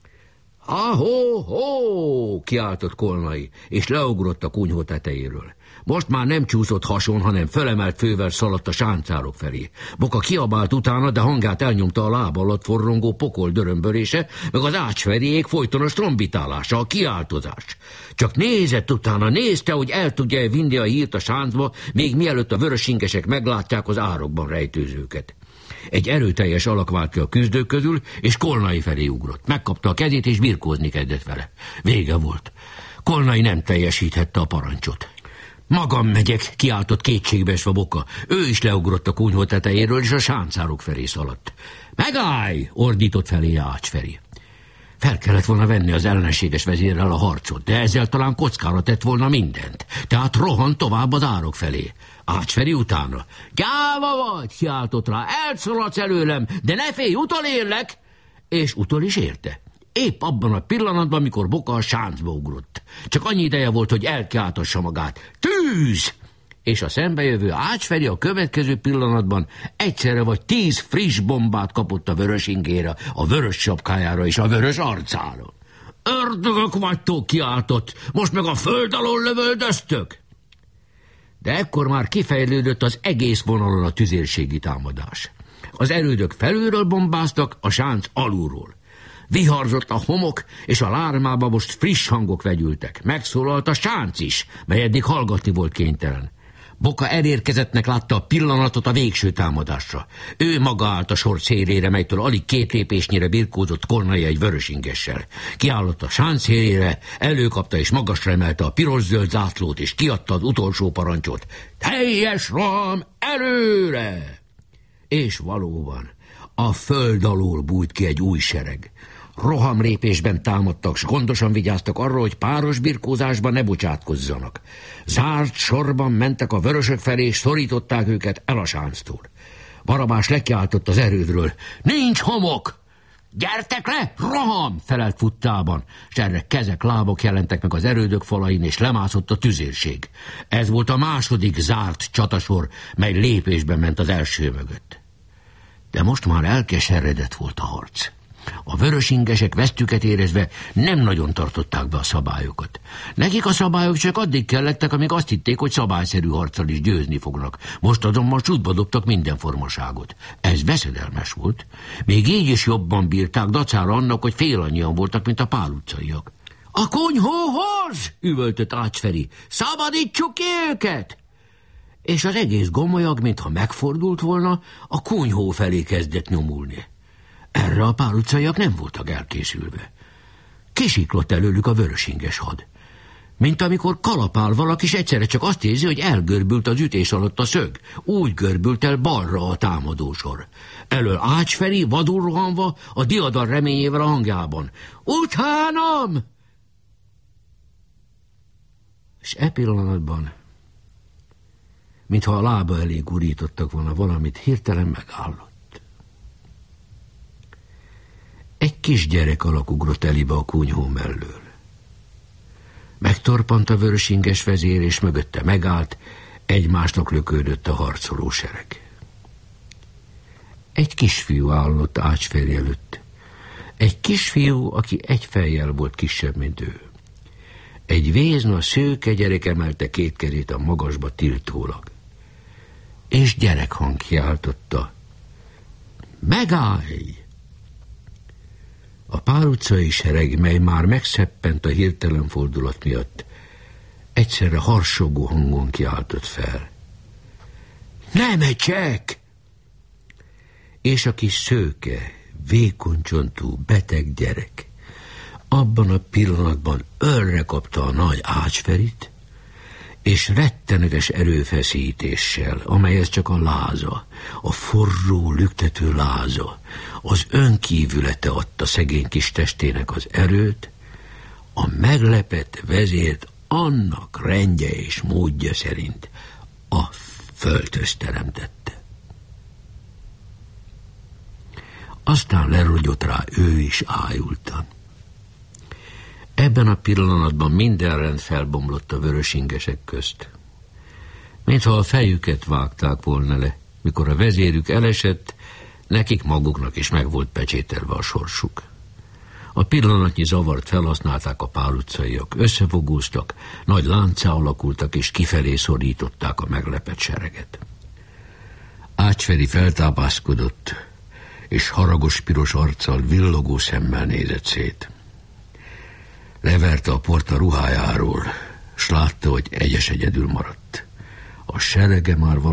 Ahó-hó, kiáltott Kolnai, és leugrott a kunyhó tetejéről. Most már nem csúszott hason, hanem fölemelt fővel szaladt a sáncárok felé. Boka kiabált utána, de hangát elnyomta a lába alatt forrongó pokol dörömbörése, meg az ácsferiék folytonos trombitálása, a kiáltozás. Csak nézett utána, nézte, hogy el tudja vinni a hírt a sáncba, még mielőtt a vörösingesek meglátják az árokban rejtőzőket. Egy erőteljes alak vált ki a küzdők közül, és Kolnai felé ugrott. Megkapta a kezét, és birkózni kezdett vele. Vége volt. Kolnai nem teljesíthette a parancsot. Magam megyek, kiáltott kétségbeesve Boka. Ő is leugrott a kunyhó tetejéről, és a sáncárok felé szaladt. Megállj! Ordított felé Ácsferi. Fel kellett volna venni az ellenséges vezérrel a harcot, de ezzel talán kockára tett volna mindent. Tehát rohant tovább az árok felé. Ácsferi utána. Gyáva vagy, kiáltott rá, elszaladsz előlem, de ne félj, utolérlek! És utol is érte. Épp abban a pillanatban, amikor Boka a sáncba ugrott. Csak annyi ideje volt, hogy elkiáltassa magát. Tűz! És a szembejövő Ácsferi a következő pillanatban egyszerre vagy tíz friss bombát kapott a vörös ingére, a vörös sapkájára és a vörös arcára. Ördögök vagytok, kiáltott, most meg a föld alól lövöldöztök! De ekkor már kifejlődött az egész vonalon a tüzérségi támadás. Az erődök felülről bombáztak, a sánc alulról. Viharzott a homok, és a lármába most friss hangok vegyültek. Megszólalt a sánc is, mely eddig hallgatni volt kénytelen. Boka elérkezettnek látta a pillanatot a végső támadásra. Ő maga állt a sor szélére, melytől alig két lépésnyire birkózott Kolnai egy vörösingessel. Kiállott a sánc szélére, előkapta és magasra emelte a piros-zöld zászlót, és kiadta az utolsó parancsot. Teljes roham, előre! És valóban, a föld alól bújt ki egy új sereg. Rohamlépésben támadtak, s gondosan vigyáztak arra, hogy páros birkózásban ne bocsátkozzanak. Zárt sorban mentek a vörösök felé, és szorították őket el a sánctól. Barabás lekiáltott az erődről. Nincs homok! Gyertek le, roham! Felelt futtában, s erre kezek, lábok jelentek meg az erődök falain, és lemászott a tüzérség. Ez volt a második zárt csatasor, mely lépésben ment az első mögött. De most már elkeseredett volt a harc. A vörösingesek vesztüket érezve nem nagyon tartották be a szabályokat. Nekik a szabályok csak addig kellettek, amíg azt hitték, hogy szabályszerű harccal is győzni fognak. Most azonban csútba dobtak minden formaságot. Ez veszedelmes volt. Még így is jobban bírták, dacára annak, hogy fél annyian voltak, mint a Pál utcaiak. A kunyhóhoz! Üvöltött Ácsferi. Szabadítsuk ki őket! És az egész gomolyag, mintha megfordult volna, a kunyhó felé kezdett nyomulni. Erre a Pál utcaiak nem voltak elkészülve. Kisiklott előlük a vörösinges had. Mint amikor kalapál valaki, és egyszerre csak azt érzi, hogy elgörbült az ütés alatt a szög. Úgy görbült el balra a támadósor. Elől Ácsferi, vadul rohanva, a diadal reményével a hangjában. Utánam! És e pillanatban, mintha a lába elé gurítottak volna valamit, hirtelen megállott. Egy kisgyerek alak ugrott elébe a kunyhó mellől. Megtorpant a vörösinges vezér, és mögötte megállt, egymásnak lökődött a harcoló sereg. Egy kisfiú állott Ácsferi előtt. Egy kisfiú, aki egy fejjel volt kisebb, mint ő. Egy vézna, szőke gyerek emelte két kezét a magasba tiltólag. És gyerekhang kiáltotta. Megállj! A Pál utcai sereg, mely már megszeppent a hirtelen fordulat miatt, egyszerre harsogó hangon kiáltott fel. Ne megyek! És a kis szőke, vékony csontú, beteg gyerek abban a pillanatban ölre kapta a nagy Ácsferit, és rettenetes erőfeszítéssel, amelyhez csak a láza, a forró, lüktető láza, az önkívülete adta szegény kis testének az erőt, a meglepett vezért annak rendje és módja szerint a földhöz teremtette. Aztán lerogyott rá ő is ájultan. Ebben a pillanatban minden rend felbomlott a vörösingesek közt. Mintha a fejüket vágták volna le, mikor a vezérük elesett, nekik maguknak is meg volt pecsételve a sorsuk. A pillanatnyi zavart felhasználták a Pál utcaiak, összefogóztak, nagy láncá alakultak és kifelé szorították a meglepett sereget. Ácsferi feltápászkodott, és haragos piros arccal, villogó szemmel nézett szét. Leverte a port a ruhájáról, s látta, hogy egyes egyedül maradt. A serege már